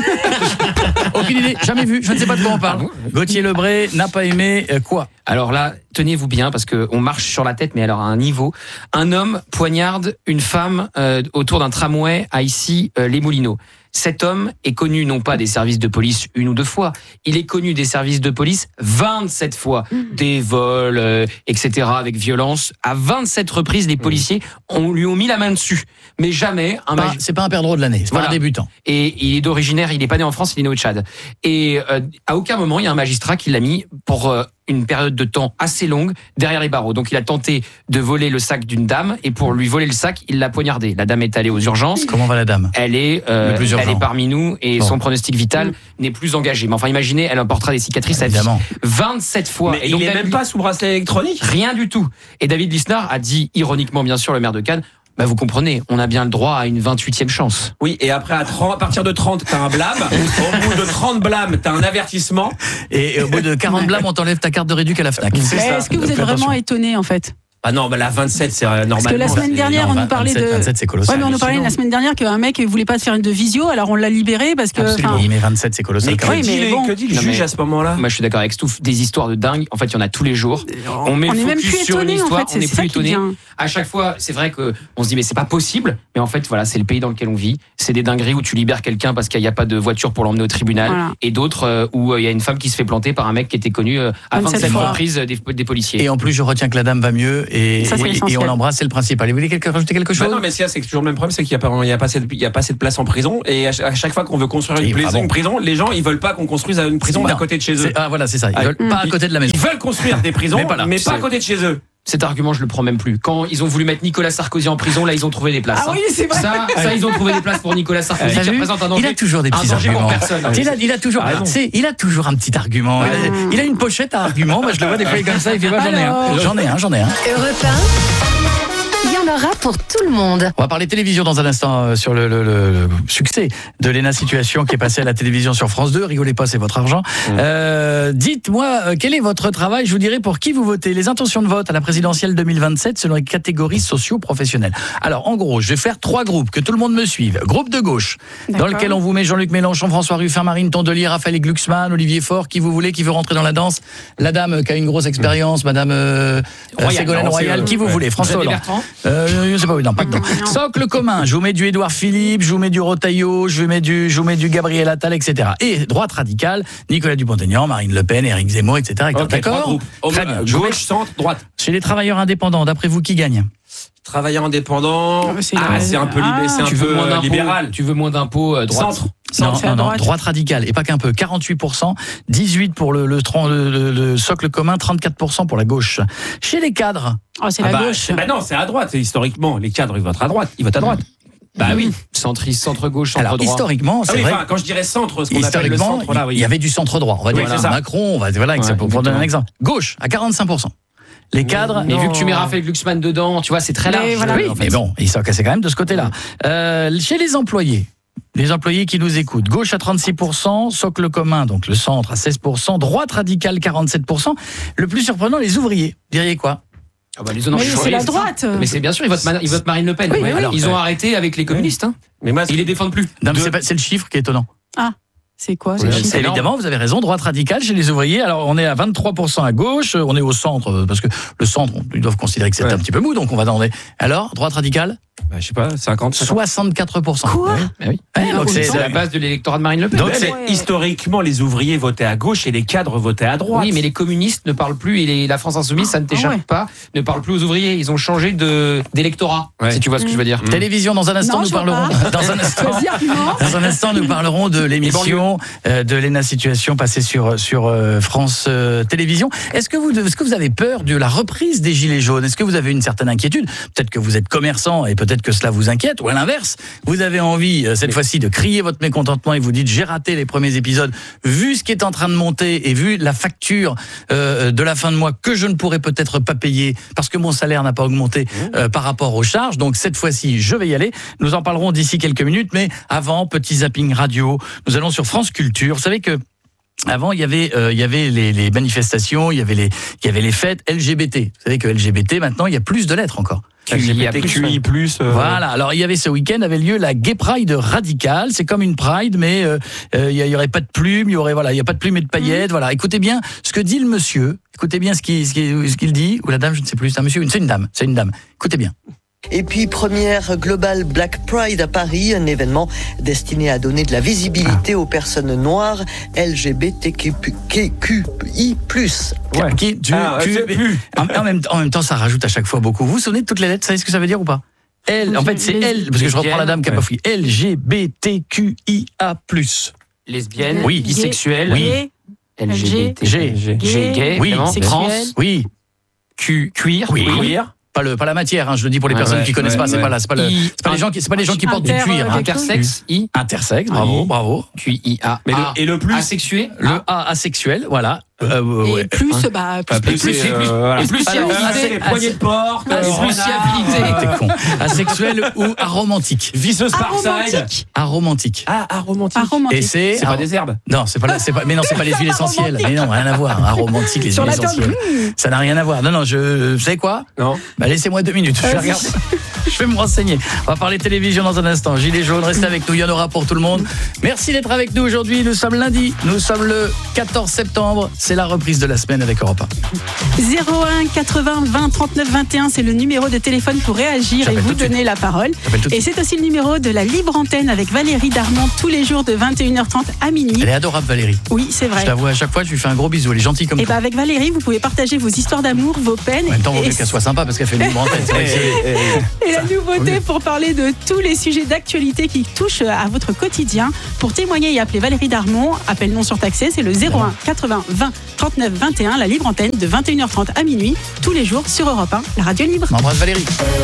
Aucune idée, jamais vu, je ne sais pas de quoi on parle. Gauthier Lebray n'a pas aimé euh, quoi? Alors là, tenez-vous bien parce que on marche sur la tête, mais alors à un niveau. Un homme poignarde une femme euh, autour d'un tramway à ici euh, les Moulineaux. Cet homme est connu non pas des services de police une ou deux fois, il est connu des services de police vingt-sept fois. Mmh. Des vols, euh, et cetera avec violence. À vingt-sept reprises, les policiers ont, lui ont mis la main dessus. Mais jamais un pas, magi... C'est pas un perdreau de l'année, c'est voilà. Pas un débutant. Et il est d'originaire, il n'est pas né en France, il est né au Tchad. Et euh, à aucun moment, il y a un magistrat qui l'a mis pour... Euh, une période de temps assez longue derrière les barreaux. Donc il a tenté de voler le sac d'une dame et pour lui voler le sac, il l'a poignardé. La dame est allée aux urgences. Comment va la dame? Elle est, euh, elle est parmi nous et bon. Son pronostic vital mmh. n'est plus engagé. Mais enfin, imaginez, elle emportera des cicatrices à vie. vingt-sept fois. Mais et il donc, n'est David... même pas sous bracelet électronique? Rien du tout. Et David Lisnard a dit, ironiquement bien sûr, le maire de Cannes, Bah vous comprenez, on a bien le droit à une vingt-huitième chance. Oui, et après à, trente, à partir de trente, t'as un blâme. Au bout de trente blâmes, t'as un avertissement. Et, et au bout de quarante blâmes, on t'enlève ta carte de réduc à la Fnac. C'est ça. Est-ce que vous êtes vraiment étonné en fait? Ah non, bah la vingt-sept, c'est normalement. Parce que la semaine dernière, on nous parlait de. vingt-sept, c'est colossal. Ouais, mais on nous parlait la semaine dernière qu'un mec voulait pas se faire une de visio, alors on l'a libéré parce que. Absolument. Oui, mais vingt-sept, c'est colossal. Mais que, oui, dit, mais bon. que dit le non, juge à ce moment-là? Moi, je suis d'accord avec Stouff. Des histoires de dingue. En fait, il y en a tous les jours. On met on le est même focus plus sur étonné, une histoire. en fait, on n'est plus étonné. Vient... À chaque fois, c'est vrai que on se dit mais c'est pas possible. Mais en fait, voilà, c'est le pays dans lequel on vit. C'est des dingueries où tu libères quelqu'un parce qu'il n'y a pas de voiture pour l'emmener au tribunal, voilà. Et d'autres euh, où il euh, y a une femme qui se fait planter par un mec qui était connu euh, à vingt-sept reprises des, des policiers. Et en plus, je retiens que la dame va mieux et, ça, oui, et on l'embrasse, c'est le principal. Vous voulez quelque, rajouter quelque chose? Bah non, mais c'est, c'est toujours le même problème, c'est qu'il n'y a, a, a pas assez de place en prison. Et à, à chaque fois qu'on veut construire une, prison, une prison, les gens ils veulent pas qu'on construise une prison non, à côté de chez eux. Ah voilà, c'est ça. Ils ah, veulent mmh. pas à côté de la maison. Ils veulent construire des prisons, mais pas, là, mais pas à côté de chez eux. Cet argument, je le prends même plus. Quand ils ont voulu mettre Nicolas Sarkozy en prison, là, ils ont trouvé des places. Ah oui, c'est vrai. Ça, ça, ils ont trouvé des places pour Nicolas Sarkozy, euh, qui représente un danger. Il a toujours des petits arguments. Il a, il a toujours, ah, il a toujours un petit argument. Ah, il, a, il a une pochette à arguments. Moi, je le vois des fois comme ça. Il fait, bah, j'en ai un, j'en ai un, j'en ai un. Europe un. Il y en aura pour tout le monde. On va parler télévision dans un instant euh, sur le, le, le, le succès de Léna Situation qui est passée à la télévision sur France deux. Rigolez pas, c'est votre argent. Mmh. Euh, dites-moi, euh, quel est votre travail? Je vous dirai pour qui vous votez. Les intentions de vote à la présidentielle deux mille vingt-sept selon les catégories socio-professionnelles. Alors, en gros, je vais faire trois groupes, que tout le monde me suive. Groupe de gauche, d'accord, dans lequel on vous met Jean-Luc Mélenchon, François Ruffin, Marine Tondelier, Raphaël Glucksmann, Olivier Faure, qui vous voulez, qui veut rentrer dans la danse. La dame qui a une grosse expérience, mmh. Madame euh, Royal, Ségolène non, Royal, qui vous ouais. voulez. François Hollande. Euh, je sais pas, oui, non, pas dedans. Socle commun, je vous mets du Édouard Philippe, je vous mets du Rotaillot, je vous mets du, je vous mets du Gabriel Attal, et cetera. Et droite radicale, Nicolas Dupont-Aignan, Marine Le Pen, Éric Zemmour, et cetera. Okay, d'accord. Très bien. Gauche, centre, droite. Chez les travailleurs indépendants, d'après vous, qui gagne? Travailleurs indépendants, ah, c'est, ah, c'est un peu, libé, ah, c'est un tu peu veux moins libéral. Tu veux moins d'impôts, euh, droite. Centre. Non, non, non, droite. droite radicale, et pas qu'un peu. quarante-huit pour cent, dix-huit pour le, le, le, le, le socle commun, trente-quatre pour cent pour la gauche. Chez les cadres. Oh, c'est ah la bah, gauche. Bah non, c'est à droite. Historiquement, les cadres, ils votent à droite. Ils votent à droite. Bah oui, centriste, centre-gauche, centre-droit. Alors, historiquement, c'est ah oui, vrai. Enfin, quand je dirais centre, ce qu'on appelle le centre, là, oui. Il y avait du centre-droit. On va dire oui, voilà. Macron, on va, voilà, ouais, pour prendre un exemple. Gauche, à quarante-cinq pour cent. Les cadres. Mais non. Vu que tu mets Raphaël Glucksmann dedans, tu vois, c'est très large. Voilà, oui, en fait. Mais bon, ils sont cassés quand même de ce côté-là. Euh, chez les employés, les employés qui nous écoutent, gauche à trente-six pour cent, socle commun, donc le centre à seize pour cent, droite radicale quarante-sept pour cent. Le plus surprenant, les ouvriers. Vous diriez quoi? Ah bah les mais c'est la droite. Mais c'est bien sûr, ils votent, ils votent Marine Le Pen. Oui, oui, alors, ils ont ouais. arrêté avec les communistes. Hein. Mais moi, ils les défendent plus. Non, mais c'est, pas, c'est le chiffre qui est étonnant. Ah. C'est quoi c'est c'est évidemment, vous avez raison, droite radicale chez les ouvriers. Alors, on est à vingt-trois pour cent à gauche, on est au centre, parce que le centre, ils doivent considérer que c'est ouais. un petit peu mou, donc on va dans les... Alors, droite radicale bah, je sais pas, cinquante, soixante-quatre pour cent. Quoi bah oui. Ouais, donc c'est, c'est la base de l'électorat de Marine Le Pen. Donc, c'est, ouais. historiquement, les ouvriers votaient à gauche et les cadres votaient à droite. Oui, mais les communistes ne parlent plus, et les, la France Insoumise, ça ne t'échappe ah ouais. pas, ne parle plus aux ouvriers. Ils ont changé de, d'électorat, ouais. si tu vois ce que je veux dire. Mmh. Télévision, dans un instant, non, nous parlerons... Dans un, instant, dans un instant, nous parlerons de l'émission euh, de Léna Situation passée sur, sur euh, France euh, Télévisions. Est-ce que, vous, est-ce que vous avez peur de la reprise des Gilets jaunes? Est-ce que vous avez une certaine inquiétude? Peut-être que vous êtes commerçant et peut-être que cela vous inquiète, ou à l'inverse, vous avez envie, euh, cette fois-ci, de crier votre mécontentement et vous dites, j'ai raté les premiers épisodes, vu ce qui est en train de monter et vu la facture euh, de la fin de mois que je ne pourrai peut-être pas payer parce que mon salaire n'a pas augmenté euh, par rapport aux charges. Donc cette fois-ci, je vais y aller. Nous en parlerons d'ici quelques minutes, mais avant, petit zapping radio, nous allons sur France Culture. Vous savez que avant, il y avait, euh, il y avait les, les manifestations, il y avait les, il y avait les fêtes L G B T. Vous savez que L G B T, maintenant, il y a plus de lettres encore. L G B T Q I plus, euh... Voilà. Alors, il y avait ce week-end avait lieu la Gay Pride radicale. C'est comme une Pride, mais euh, euh, il y aurait pas de plumes, il y aurait voilà, il y a pas de plumes et de paillettes. Mmh. Voilà. Écoutez bien ce que dit le monsieur. Écoutez bien ce qu'il, ce qu'il, ce qu'il dit, ou la dame, je ne sais plus. C'est un monsieur, c'est une dame. C'est une dame. Écoutez bien. Et puis, première Global Black Pride à Paris, un événement destiné à donner de la visibilité aux personnes noires L G B T Q I plus. Ouais. Qui, tu, ah, tu, en, en, même, en même temps, ça rajoute à chaque fois beaucoup. Vous vous souvenez de toutes les lettres? Vous savez ce que ça veut dire ou pas? L, en fait, c'est L, parce que je reprends la dame qui a pas fouillé. L G B T Q I A plus. Lesbienne, oui. bisexuelle, oui. L G B T, G, G, G, gay, oui. trans, oui. Q, cuir, oui. queer. Pas, le, pas la matière, hein, je le dis pour les ouais, personnes ouais, qui connaissent ouais, pas, c'est ouais. pas là, c'est pas le, c'est pas les gens qui, c'est pas les gens qui portent du cuir. Intersexe, I. Intersexe, bravo, bravo. Q I A. Mais le, et le plus asexué, le A asexuel, voilà. Euh, ouais. Et plus, Hein bah, plus, plus, plus, euh, voilà. et plus Ah, fiabilité. les poignées de porte, Ah, euh, plus renard, fiabilité. T'es con. Asexuel ou aromantique? Visseuse Parside. Aromantique. Aromantique. Ah, aromantique. Aromantique. Et c'est. C'est pas des herbes. Non, c'est pas, c'est pas, mais non, c'est pas les huiles essentielles. Mais non, rien à voir. Aromantique, les Sur huiles la table. essentielles. Ça n'a rien à voir. Non, non, je, vous savez quoi? Non. Bah, laissez-moi deux minutes. Je vais Vas-y. regarder. Je vais me renseigner. On va parler télévision dans un instant. Gilets jaunes, restez avec nous. Il y en aura pour tout le monde. Merci d'être avec nous aujourd'hui. Nous sommes lundi. Nous sommes le quatorze septembre. C'est la reprise de la semaine avec Europe un. zéro un quatre-vingts vingt trente-neuf vingt et un, c'est le numéro de téléphone pour réagir et J'appelle vous tout de donner la parole. J'appelle tout de Et suite. c'est aussi le numéro de la libre antenne avec Valérie Darmon tous les jours de vingt et une heures trente à minuit. Elle est adorable, Valérie. Oui, c'est vrai. Je l'avoue, à chaque fois, je lui fais un gros bisou. Elle est gentille comme Et tout. bah avec Valérie, vous pouvez partager vos histoires d'amour, vos peines. En même temps, vaut et mieux qu'elle soit sympa parce qu'elle fait une libre antenne. C'est vrai que c'est- Et la nouveauté oui. pour parler de tous les sujets d'actualité qui touchent à votre quotidien. Pour témoigner et appeler Valérie Darmon, appel non surtaxé, c'est le zéro un quatre-vingts vingt trente-neuf vingt et un, la libre antenne de vingt et une heures trente à minuit, tous les jours sur Europe un, la radio libre. On embrasse Valérie.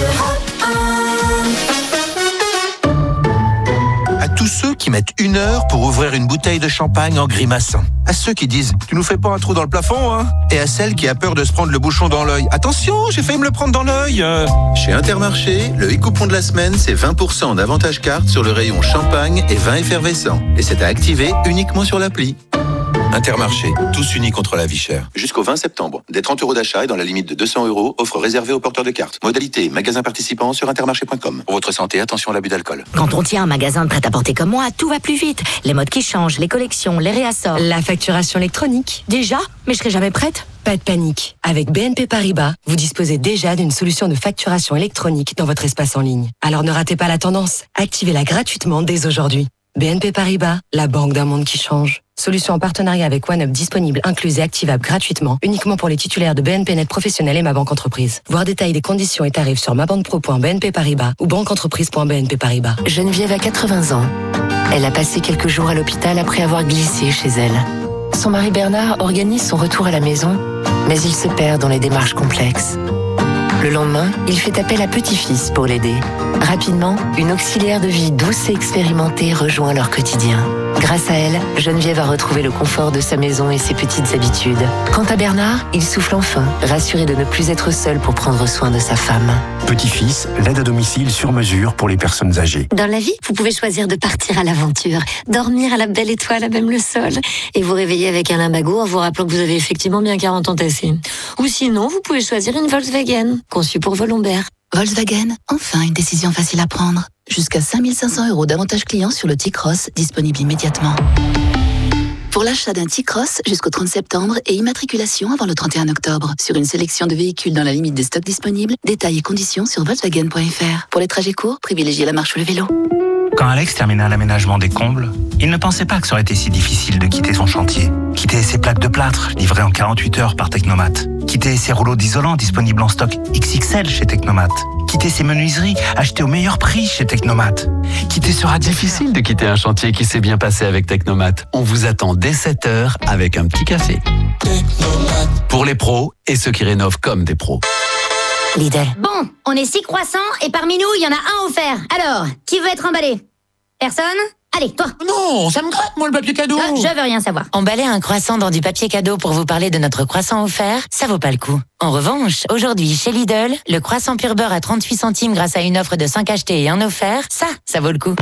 À tous ceux qui mettent une heure pour ouvrir une bouteille de champagne en grimaçant. À ceux qui disent « Tu nous fais pas un trou dans le plafond, hein ?» Et à celle qui a peur de se prendre le bouchon dans l'œil. « Attention, j'ai failli me le prendre dans l'œil euh. !» Chez Intermarché, le e-coupon de la semaine, c'est vingt pour cent d'avantage carte sur le rayon champagne et vin effervescent. Et c'est à activer uniquement sur l'appli. Intermarché, tous unis contre la vie chère. Jusqu'au vingt septembre, des trente euros d'achat et dans la limite de deux cents euros, offre réservée aux porteurs de cartes. Modalité, magasin participant sur intermarché point com. Pour votre santé, attention à l'abus d'alcool. Quand on tient un magasin de prêt-à-porter comme moi, tout va plus vite. Les modes qui changent, les collections, les réassorts. La facturation électronique. Déjà? Mais je serai jamais prête. Pas de panique. Avec B N P Paribas, vous disposez déjà d'une solution de facturation électronique dans votre espace en ligne. Alors ne ratez pas la tendance. Activez-la gratuitement dès aujourd'hui. B N P Paribas, la banque d'un monde qui change. Solution en partenariat avec OneUp disponible, incluse et activable gratuitement, uniquement pour les titulaires de B N P Net Professionnel et Ma Banque Entreprise. Voir détail des conditions et tarifs sur mabanpro point b n p paribas ou banqueentreprise point b n p paribas. Geneviève a quatre-vingts ans. Elle a passé quelques jours à l'hôpital après avoir glissé chez elle. Son mari Bernard organise son retour à la maison, mais il se perd dans les démarches complexes. Le lendemain, il fait appel à petit-fils pour l'aider. Rapidement, une auxiliaire de vie douce et expérimentée rejoint leur quotidien. Grâce à elle, Geneviève a retrouvé le confort de sa maison et ses petites habitudes. Quant à Bernard, il souffle enfin, rassuré de ne plus être seul pour prendre soin de sa femme. Petit-fils, l'aide à domicile sur mesure pour les personnes âgées. Dans la vie, vous pouvez choisir de partir à l'aventure, dormir à la belle étoile à même le sol, et vous réveiller avec un limbago en vous rappelant que vous avez effectivement bien quarante ans tassés. Ou sinon, vous pouvez choisir une Volkswagen, conçue pour vos lombaires. Volkswagen, enfin une décision facile à prendre. Jusqu'à cinq mille cinq cents euros d'avantages clients sur le T-Cross, disponible immédiatement. Pour l'achat d'un T-Cross jusqu'au trente septembre et immatriculation avant le trente et un octobre. Sur une sélection de véhicules dans la limite des stocks disponibles, détails et conditions sur volkswagen point f r. Pour les trajets courts, privilégiez la marche ou le vélo. Quand Alex terminait l'aménagement des combles, il ne pensait pas que ça aurait été si difficile de quitter son chantier. Quitter ses plaques de plâtre, livrées en quarante-huit heures par Technomat. Quitter ses rouleaux d'isolant disponibles en stock X X L chez Technomat. Quitter ses menuiseries achetées au meilleur prix chez Technomat. Quitter ce radiateur. Difficile de quitter un chantier qui s'est bien passé avec Technomat. On vous attend dès sept heures avec un petit café. Pour les pros et ceux qui rénovent comme des pros. Lidl. Bon, on est six croissants et parmi nous, il y en a un offert. Alors, qui veut être emballé? Personne? Allez, toi. Non, ça me gratte, moi, le papier cadeau. Euh, je veux rien savoir. Emballer un croissant dans du papier cadeau pour vous parler de notre croissant offert, ça vaut pas le coup. En revanche, aujourd'hui, chez Lidl, le croissant pur beurre à trente-huit centimes grâce à une offre de cinq achetés et un offert, ça, ça vaut le coup.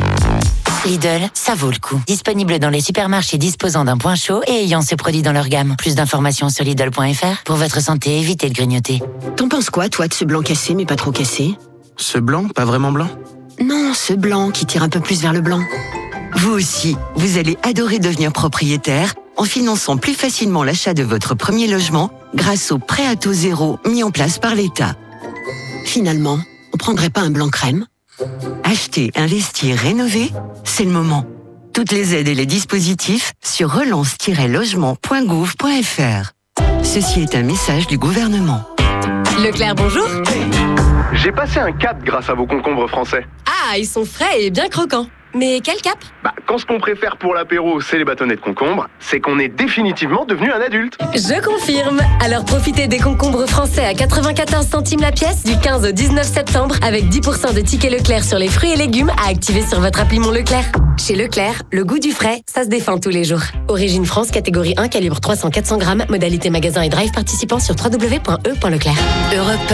Lidl, ça vaut le coup. Disponible dans les supermarchés disposant d'un point chaud et ayant ce produit dans leur gamme. Plus d'informations sur Lidl point f r. Pour votre santé, évitez de grignoter. T'en penses quoi, toi, de ce blanc cassé, mais pas trop cassé? Ce blanc, pas vraiment blanc? Non, ce blanc qui tire un peu plus vers le blanc. Vous aussi, vous allez adorer devenir propriétaire en finançant plus facilement l'achat de votre premier logement grâce au prêt à taux zéro mis en place par l'État. Finalement, on prendrait pas un blanc crème? Acheter, investir, rénover, c'est le moment. Toutes les aides et les dispositifs sur relance tiret logement point gouv point f r. Ceci est un message du gouvernement. Leclerc, bonjour. J'ai passé un cap grâce à vos concombres français. Ah, ils sont frais et bien croquants. Mais quel cap? Bah, quand ce qu'on préfère pour l'apéro, c'est les bâtonnets de concombre, c'est qu'on est définitivement devenu un adulte. Je confirme. Alors profitez des concombres français à quatre-vingt-quatorze centimes la pièce du quinze au dix-neuf septembre avec dix pour cent de tickets Leclerc sur les fruits et légumes à activer sur votre appli Mon Leclerc. Chez Leclerc, le goût du frais, ça se défend tous les jours. Origine France, catégorie un, calibre trois cents à quatre cents grammes, modalité magasin et drive participant sur w w w point e point leclerc. Europe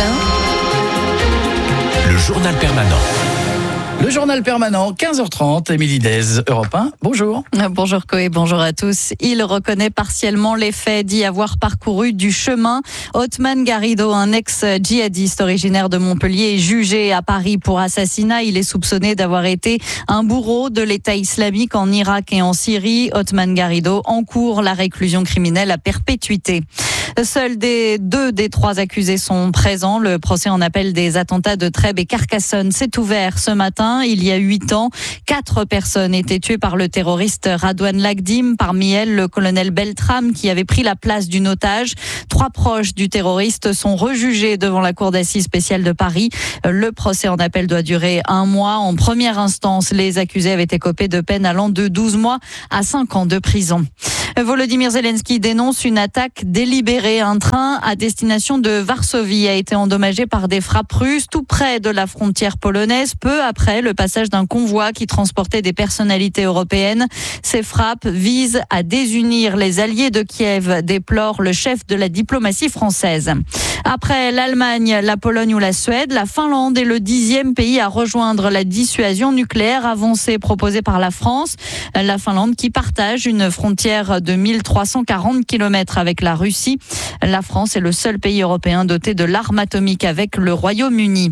un. Le journal permanent. Le journal permanent, quinze heures trente, Émilie Dez, Europe un, bonjour. Bonjour Koé, bonjour à tous. Il reconnaît partiellement les faits d'y avoir parcouru du chemin. Othman Garrido, un ex-djihadiste originaire de Montpellier, est jugé à Paris pour assassinat. Il est soupçonné d'avoir été un bourreau de l'État islamique en Irak et en Syrie. Othman Garrido encourt la réclusion criminelle à perpétuité. Seuls des deux des trois accusés sont présents. Le procès en appel des attentats de Trèbes et Carcassonne s'est ouvert ce matin. Il y a huit ans, quatre personnes étaient tuées par le terroriste Radouane Lagdim. Parmi elles, le colonel Beltram qui avait pris la place d'une otage. Trois proches du terroriste sont rejugés devant la cour d'assises spéciale de Paris. Le procès en appel doit durer un mois. En première instance, les accusés avaient écopé de peines allant de douze mois à cinq ans de prison. Volodymyr Zelensky dénonce une attaque délibérée. Un train à destination de Varsovie a été endommagé par des frappes russes tout près de la frontière polonaise, peu après le passage d'un convoi qui transportait des personnalités européennes. Ces frappes visent à désunir les alliés de Kiev, déplore le chef de la diplomatie française. Après l'Allemagne, la Pologne ou la Suède, la Finlande est le dixième pays à rejoindre la dissuasion nucléaire avancée proposée par la France. La Finlande qui partage une frontière de mille trois cent quarante kilomètres avec la Russie. La France est le seul pays européen doté de l'arme atomique avec le Royaume-Uni.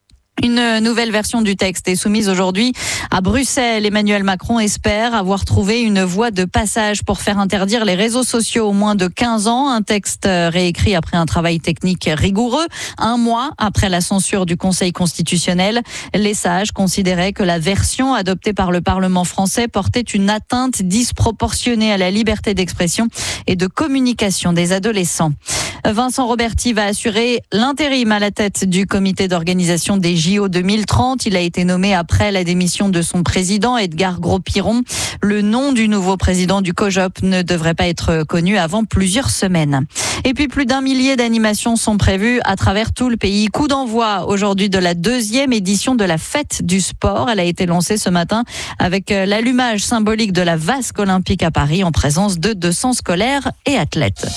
Une nouvelle version du texte est soumise aujourd'hui à Bruxelles. Emmanuel Macron espère avoir trouvé une voie de passage pour faire interdire les réseaux sociaux aux moins de quinze ans. Un texte réécrit après un travail technique rigoureux. Un mois après la censure du Conseil constitutionnel, les sages considéraient que la version adoptée par le Parlement français portait une atteinte disproportionnée à la liberté d'expression et de communication des adolescents. Vincent Roberti va assurer l'intérim à la tête du comité d'organisation des J O deux mille trente. Il a été nommé après la démission de son président, Edgar Gros-Piron. Le nom du nouveau président du COJOP ne devrait pas être connu avant plusieurs semaines. Et puis plus d'un millier d'animations sont prévues à travers tout le pays. Coup d'envoi aujourd'hui de la deuxième édition de la fête du sport. Elle a été lancée ce matin avec l'allumage symbolique de la vasque olympique à Paris en présence de deux cents scolaires et athlètes.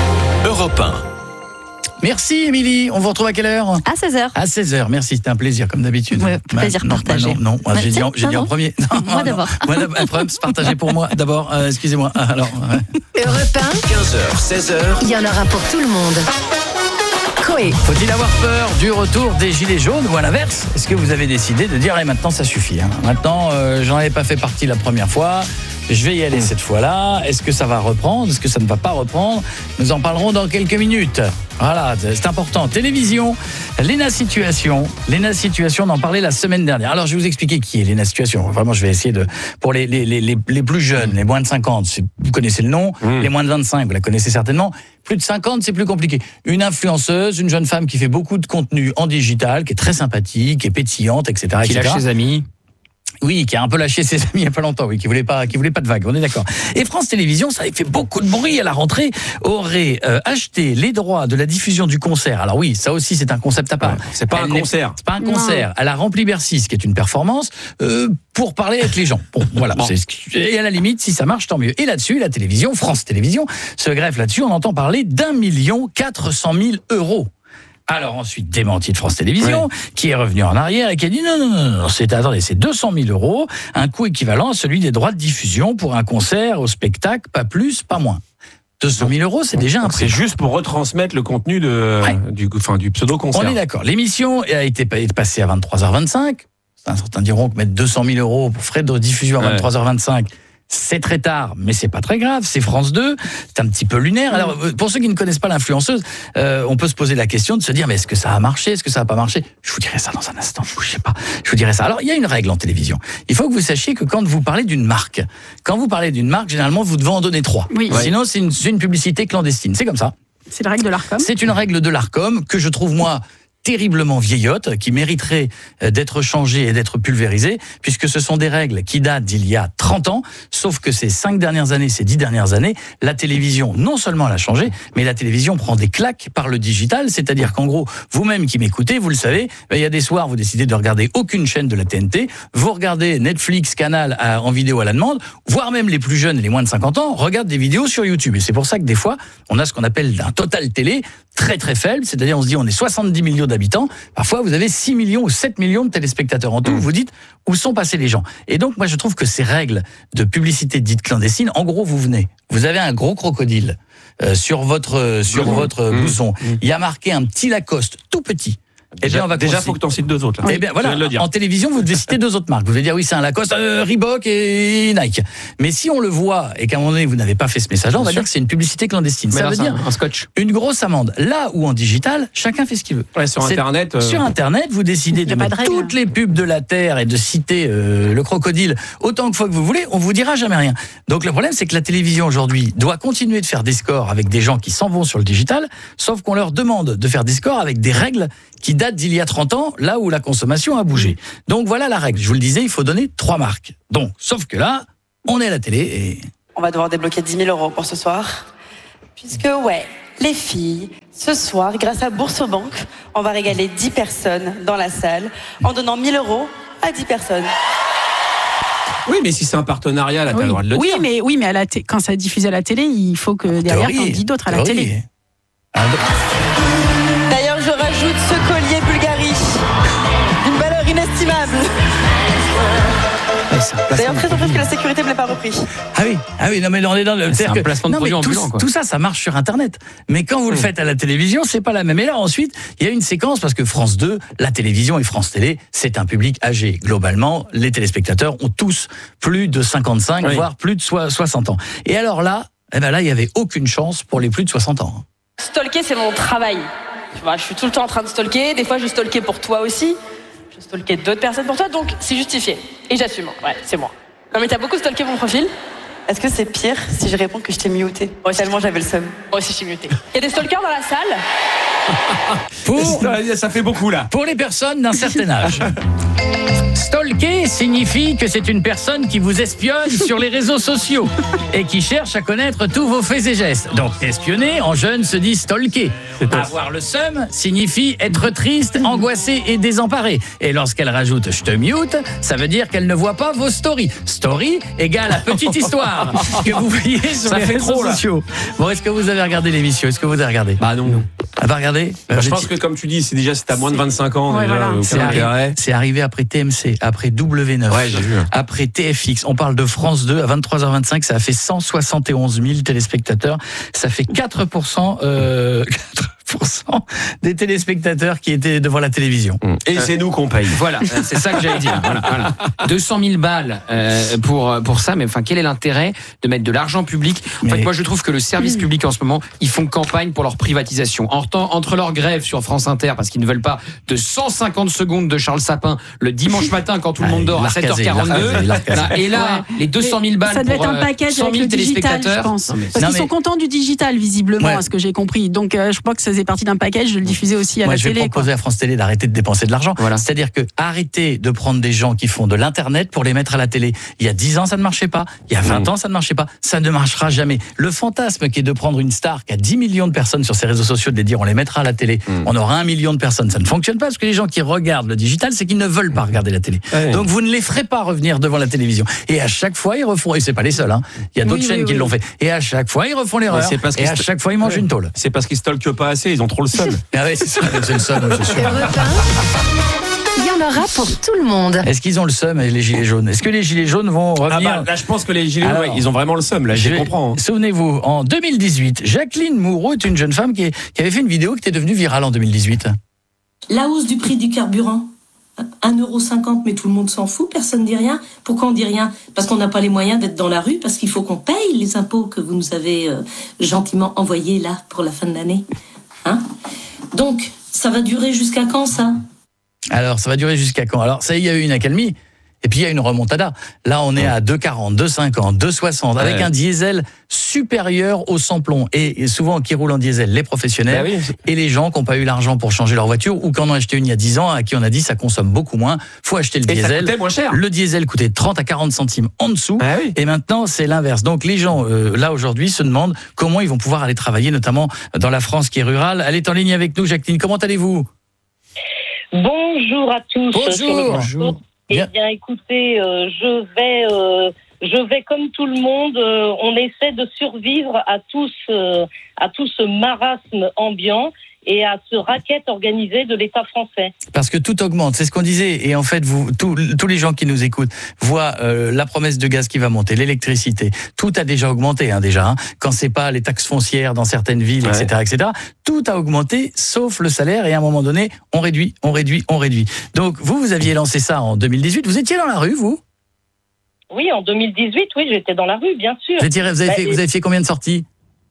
Europe un. Merci Émilie, on vous retrouve à quelle heure? À seize heures. À seize heures, merci, c'était un plaisir comme d'habitude. Ouais, plaisir non, partagé. Non, non, non. Ouais, j'ai dit, en, j'ai non, dit en non. premier. Non, Moi non, d'abord. Moi d'abord, un problème, c'est partagé pour moi d'abord, euh, excusez-moi. Alors, ouais. Europe un. quinze heures, seize heures. Il y en aura pour tout le monde. Koé. Faut-il avoir peur du retour des gilets jaunes ou à l'inverse? Est-ce que vous avez décidé de dire, allez, maintenant ça suffit, hein. Maintenant, euh, j'en avais pas fait partie la première fois. Je vais y aller cette fois-là. Est-ce que ça va reprendre? Est-ce que ça ne va pas reprendre? Nous en parlerons dans quelques minutes. Voilà, c'est important. Télévision, Léna Situation. Léna Situation, on en parlait la semaine dernière. Alors, je vais vous expliquer qui est Léna Situation. Vraiment, je vais essayer de... Pour les, les, les, les plus jeunes, les moins de cinquante, vous connaissez le nom. Mmh. Les moins de vingt-cinq, vous la connaissez certainement. Plus de cinquante, c'est plus compliqué. Une influenceuse, une jeune femme qui fait beaucoup de contenu en digital, qui est très sympathique, qui est pétillante, et cetera. Qui lâche ses amis. Oui, qui a un peu lâché ses amis il n'y a pas longtemps, oui, qui voulait pas, qui voulait pas de vagues, on est d'accord. Et France Télévisions, ça avait fait beaucoup de bruit à la rentrée, aurait euh, acheté les droits de la diffusion du concert. Alors oui, ça aussi c'est un concept à part. Ouais, c'est pas Elle un concert. C'est pas un concert. Non. Elle a rempli Bercy, ce qui est une performance, euh, pour parler avec les gens. Bon, voilà. Bon. C'est, et à la limite, si ça marche, tant mieux. Et là-dessus, la télévision, France Télévisions, se greffe là-dessus. On entend parler d'un million quatre cent mille euros. Alors ensuite, démenti de France Télévisions, ouais. qui est revenu en arrière et qui a dit non, non, non, non, c'est, attendez, c'est deux cent mille euros, un coût équivalent à celui des droits de diffusion pour un concert, au spectacle, pas plus, pas moins. deux cent mille euros, c'est déjà un prix. C'est juste pour retransmettre le contenu de, ouais. du, enfin, du pseudo-concert. On est d'accord. L'émission a été passée à vingt-trois heures vingt-cinq. Certains diront que mettre deux cent mille euros pour frais de diffusion à vingt-trois heures vingt-cinq, c'est très tard, mais c'est pas très grave. C'est France deux, c'est un petit peu lunaire. Alors, pour ceux qui ne connaissent pas l'influenceuse, euh, on peut se poser la question de se dire, mais est-ce que ça a marché? Est-ce que ça a pas marché? Je vous dirai ça dans un instant. Je sais pas. Je vous dirai ça. Alors, il y a une règle en télévision. Il faut que vous sachiez que quand vous parlez d'une marque, quand vous parlez d'une marque, généralement, vous devez en donner trois. Oui. Sinon, c'est une, c'est une publicité clandestine. C'est comme ça. C'est la règle de l'Arcom. C'est une règle de l'Arcom que je trouve, moi, terriblement vieillotte, qui mériterait d'être changée et d'être pulvérisée, puisque ce sont des règles qui datent d'il y a trente ans, sauf que ces cinq dernières années, ces dix dernières années, la télévision, non seulement elle a changé, mais la télévision prend des claques par le digital, c'est-à-dire qu'en gros, vous-même qui m'écoutez, vous le savez, il y a des soirs, vous décidez de regarder aucune chaîne de la T N T, vous regardez Netflix, Canal à, en vidéo à la demande, voire même les plus jeunes et les moins de cinquante ans regardent des vidéos sur YouTube. Et c'est pour ça que des fois, on a ce qu'on appelle un total télé très très faible, c'est-à-dire on se dit on est soixante-dix millions d'habitants, parfois vous avez six millions ou sept millions de téléspectateurs en tout, vous vous dites où sont passés les gens. Et donc moi je trouve que ces règles de publicité dite clandestine, en gros vous venez, vous avez un gros crocodile euh, sur votre, sur mmh. votre mmh. blouson, mmh. il y a marqué un petit Lacoste tout petit. Déjà, eh bien, on va déjà faut que tu en cites deux autres. Là. Eh bien, voilà. En télévision, vous devez citer deux autres marques. Vous devez dire oui, c'est un Lacoste, euh, Reebok et Nike. Mais si on le voit et qu'à un moment donné vous n'avez pas fait ce message-là, on va dire que c'est une publicité clandestine. Mais ça là, veut dire un scotch. Une grosse amende. Là où en digital, chacun fait ce qu'il veut. Ouais, sur c'est, Internet. Euh... Sur Internet, vous décidez de mettre toutes les pubs de la terre et de citer euh, le crocodile autant de fois que vous voulez. On vous dira jamais rien. Donc le problème, c'est que la télévision aujourd'hui doit continuer de faire des scores avec des gens qui s'en vont sur le digital, sauf qu'on leur demande de faire des scores avec des règles qui datent d'il y a trente ans, là où la consommation a bougé. Donc voilà la règle. Je vous le disais, il faut donner trois marques. Donc, sauf que là, on est à la télé et... On va devoir débloquer dix mille euros pour ce soir. Puisque, ouais, les filles, ce soir, grâce à Bourse-Banque, on va régaler dix personnes dans la salle en donnant mille euros à dix personnes. Oui, mais si c'est un partenariat, là, t'as oui. le droit de le oui, dire. Mais, oui, mais à la t- quand ça diffuse à la télé, il faut que derrière, t'en dis d'autres à la télé. D'ailleurs, je rajoute ce collier Bulgari d'une valeur inestimable. D'ailleurs, très surprise que la sécurité ne l'ait pas repris. Ah oui, ah oui, non mais on est dans le. C'est un que, placement de non, produit mais tout, ambulant, quoi. tout ça, ça marche sur Internet. Mais quand vous le faites à la télévision, c'est pas la même. Et là, ensuite, il y a une séquence parce que France deux, la télévision et France Télé, c'est un public âgé. Globalement, les téléspectateurs ont tous plus de cinquante-cinq, oui. voire plus de soixante ans. Et alors là, eh ben là, il y avait aucune chance pour les plus de soixante ans. Stalker, c'est mon travail. Tu vois, je suis tout le temps en train de stalker. Des fois, je stalker pour toi aussi. Je stalker d'autres personnes pour toi, donc c'est justifié. Et j'assume. Ouais, c'est moi. Non, mais t'as beaucoup stalké mon profil. Est-ce que c'est pire si je réponds que je t'ai muté? Oh, tellement j'avais le seum. Moi aussi, je suis muté. Il y a des stalkers dans la salle. Pour, ça fait beaucoup là. Pour les personnes d'un certain âge. Stalker signifie que c'est une personne qui vous espionne sur les réseaux sociaux et qui cherche à connaître tous vos faits et gestes. Donc espionner, en jeune, se dit stalker. Avoir le seum signifie être triste, angoissé et désemparé. Et lorsqu'elle rajoute « je te mute », ça veut dire qu'elle ne voit pas vos stories. Story égale la petite histoire que vous voyez sur ça les fait réseaux trop, sociaux. Bon, est-ce que vous avez regardé l'émission? Est-ce que vous avez regardé? Bah non. non. Ah, pas regardé? bah, Je pense que comme tu dis, c'est déjà c'est à moins de vingt-cinq ans. Ouais, déjà, voilà. c'est, arri- c'est arrivé après T M C, après W neuf, ouais, j'ai vu. après T F X. On parle de France deux à vingt-trois heures vingt-cinq. Ça a fait cent soixante et onze mille téléspectateurs. Ça fait quatre pour cent, euh, quatre pour cent des téléspectateurs qui étaient devant la télévision. Et euh, c'est nous qu'on paye. Voilà, c'est ça que j'allais dire. Voilà, voilà. deux cent mille balles euh, pour pour ça, mais enfin, quel est l'intérêt de mettre de l'argent public? En mais... fait, moi, je trouve que le service public en ce moment, ils font campagne pour leur privatisation. En temps, entre leur grève sur France Inter, parce qu'ils ne veulent pas de cent cinquante secondes de Charles Sapin le dimanche matin quand tout le monde dort à sept heures quarante-deux. Et là, les deux cent mille balles ça doit pour être un package cent mille avec le digital, téléspectateurs. je pense. Non, mais... Parce non, qu'ils mais... sont contents du digital, visiblement, ouais. à ce que j'ai compris. Donc, euh, je crois que ça faisait partie d'un package de le diffuser aussi à Moi, la je télé. Je vais proposer quoi. à France Télé d'arrêter de dépenser de l'argent. Voilà. C'est-à-dire que arrêtez de prendre des gens qui font de l'internet pour les mettre à la télé. Il y a dix ans, ça ne marchait pas. Il y a vingt mmh. ans, ça ne marchait pas. Ça ne marchera jamais. Le fantasme qui est de prendre une star qui a dix millions de personnes sur ses réseaux sociaux, de les dire on les mettra à la télé, mmh. on aura un million de personnes. Ça ne fonctionne pas parce que les gens qui regardent le digital, c'est qu'ils ne veulent pas regarder la télé. Ouais. Donc vous ne les ferez pas revenir devant la télévision. Et à chaque fois, ils refont. Et c'est pas les seuls. Hein. Il y a d'autres oui, chaînes oui, qui oui. l'ont fait. Et à chaque fois, ils refont l'erreur. C'est parce et à chaque fois, ils mangent ouais. une tôle. C'est parce qu'ils stalkent pas assez. Ils ont trop le seum. Ah ouais, c'est ça. C'est le seum. C'est sûr. Il y en aura pour tout le monde. Est-ce qu'ils ont le seum, les gilets jaunes? Est-ce que les gilets jaunes vont revenir? Ah bah, là, je pense que les gilets jaunes, ils ont vraiment le seum. Là, je, je comprends. Hein. Souvenez-vous, en deux mille dix-huit, Jacqueline Moureau est une jeune femme qui, est, qui avait fait une vidéo qui était devenue virale en deux mille dix-huit. La hausse du prix du carburant, un euro cinquante, mais tout le monde s'en fout, personne ne dit rien. Pourquoi on dit rien? Parce qu'on n'a pas les moyens d'être dans la rue, parce qu'il faut qu'on paye les impôts que vous nous avez euh, gentiment envoyés là pour la fin de l'année. Hein? Donc, ça va durer jusqu'à quand, ça? Alors, ça va durer jusqu'à quand? Alors, ça y est, il y a eu une accalmie. Et puis il y a une remontada. Là, on est à deux quarante, deux cinquante, deux soixante, avec Ouais. un diesel supérieur au sans-plomb. Et souvent, qui roulent en diesel, les professionnels Bah oui. et les gens qui n'ont pas eu l'argent pour changer leur voiture ou qui en ont acheté une il y a dix ans, à qui on a dit ça consomme beaucoup moins. Faut acheter le Et ça diesel. coûtait moins cher. Le diesel coûtait trente à quarante centimes en dessous. Ah oui. Et maintenant, c'est l'inverse. Donc les gens, euh, là aujourd'hui, se demandent comment ils vont pouvoir aller travailler, notamment dans la France qui est rurale. Elle est en ligne avec nous, Jacqueline. Comment allez-vous ? Bonjour à tous. Bonjour. sur le Bonjour. plateau. Eh bien, écoutez, euh, je vais, euh, je vais comme tout le monde. euh, on essaie de survivre à tout ce, à tout ce marasme ambiant et à ce racket organisé de l'État français. Parce que tout augmente, c'est ce qu'on disait. Et en fait, vous, tous, tous les gens qui nous écoutent voient euh, la promesse de gaz qui va monter, l'électricité. Tout a déjà augmenté, hein, déjà. Hein, quand c'est pas les taxes foncières dans certaines villes, Ouais. et cetera, et cetera. Tout a augmenté, sauf le salaire. Et à un moment donné, on réduit, on réduit, on réduit. Donc vous, vous aviez lancé ça en deux mille dix-huit. Vous étiez dans la rue, vous ? Oui, en deux mille dix-huit, oui, j'étais dans la rue, bien sûr. Vous, étiez, vous, avez Bah, fait, vous avez fait combien de sorties ?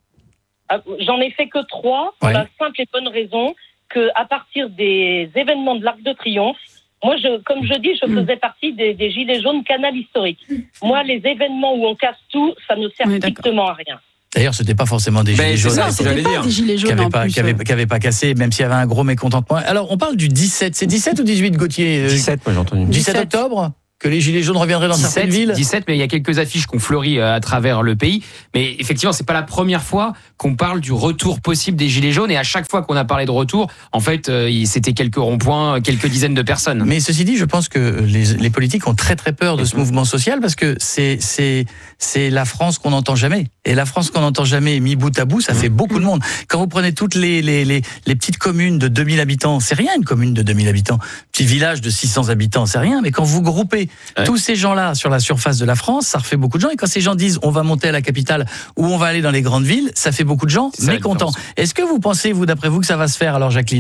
Ah, J'en ai fait que trois, pour Ouais. la simple et bonne raison que à partir des événements de l'Arc de Triomphe, moi, je, comme je dis, je faisais partie des, des Gilets jaunes canal historique. Moi, les événements où on casse tout, ça ne sert strictement à rien. D'ailleurs, c'était pas forcément des Ben, gilets c'est jaunes. ça, à l'époque, c'était pas des gilets qui jaunes avaient en pas, plus, qui avaient, euh. qui avaient pas cassé, même s'il y avait un gros mécontentement. Alors, on parle du dix-sept. C'est dix-sept ou dix-huit, Gauthier ? dix-sept, moi j'ai entendu. dix-sept octobre ? Que les gilets jaunes reviendraient dans certaines villes ? dix-sept, mais il y a quelques affiches qui ont fleuri euh, à travers le pays. Mais effectivement, c'est pas la première fois qu'on parle du retour possible des gilets jaunes. Et à chaque fois qu'on a parlé de retour, en fait, euh, il- c'était quelques ronds-points, quelques dizaines de personnes. Mais ceci dit, je pense que les, les politiques ont très très peur de ce mouvement social parce que c'est c'est c'est la France qu'on n'entend jamais. Et la France qu'on n'entend jamais, mis bout à bout, ça fait beaucoup de monde. Quand vous prenez toutes les les les, les petites communes de deux mille habitants, c'est rien une commune de deux mille habitants. Petit village de six cents habitants, c'est rien. Mais quand vous groupez tous ces gens-là sur la surface de la France, ça refait beaucoup de gens. Et quand ces gens disent on va monter à la capitale ou on va aller dans les grandes villes, ça fait beaucoup de gens C'est ça, la mécontents. différence. Est-ce que vous pensez, vous, d'après vous, que ça va se faire alors, Jacqueline ?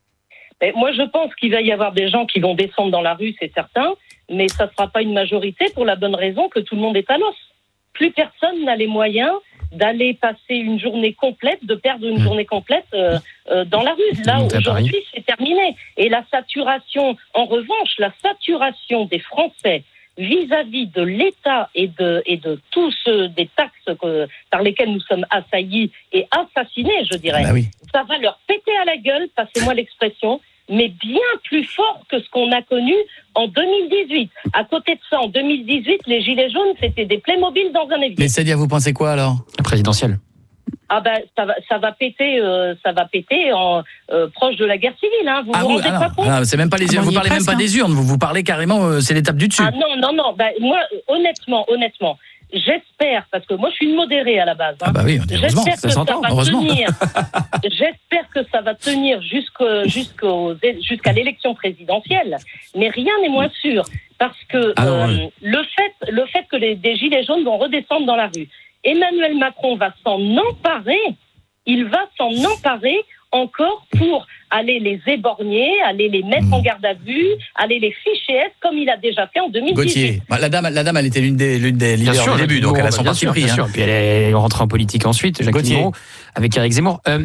Mais moi, je pense qu'il va y avoir des gens qui vont descendre dans la rue, c'est certain, mais ça ne sera pas une majorité pour la bonne raison que tout le monde est à l'os. Plus personne n'a les moyens d'aller passer une journée complète, de perdre une journée complète euh, euh, dans la rue. Là, Monter à Paris. aujourd'hui, c'est terminé. Et la saturation, en revanche, la saturation des Français vis-à-vis de l'État et de, et de tous euh, des taxes que, par lesquelles nous sommes assaillis et assassinés, je dirais, Bah oui. ça va leur péter à la gueule, passez-moi l'expression, mais bien plus fort que ce qu'on a connu en deux mille dix-huit. À côté de ça, en deux mille dix-huit, les Gilets jaunes, c'était des Playmobil dans un évier. Mais c'est-à-dire, vous pensez quoi alors ? La présidentielle. Ah ben, ça va, ça va péter, euh, ça va péter en, euh, proche de la guerre civile. Hein. Vous Ah, vous vous, rendez ah pas non, compte ah, c'est même pas les Ah, urnes. on Vous y est parlez même presque, pas hein. des urnes. Vous, vous parlez carrément, euh, c'est l'étape du dessus. Ah non, non, non. Ben, moi, honnêtement, honnêtement, j'espère, parce que moi, je suis une modérée à la base. Hein. Ah bah oui, heureusement, j'espère ça que ça s'entend, va heureusement. tenir. J'espère que ça va tenir jusqu'au, jusqu'au, jusqu'à l'élection présidentielle. Mais rien n'est moins sûr, parce que Ah non, euh, ouais. le fait, le fait que les des gilets jaunes vont redescendre dans la rue, Emmanuel Macron va s'en emparer. Il va s'en emparer encore pour aller les éborgner, aller les mettre en garde à vue, aller les ficher S comme il a déjà fait en deux mille dix-huit. Gauthier, bah, la dame, la dame, elle était l'une des, l'une des leaders au début, Jacqueline donc elle a Moreau, son bien parti sûr, pris. bien hein. sûr. Puis elle est rentrée en politique ensuite, Jacqueline Gauthier. Moreau, avec Éric Zemmour. Euh,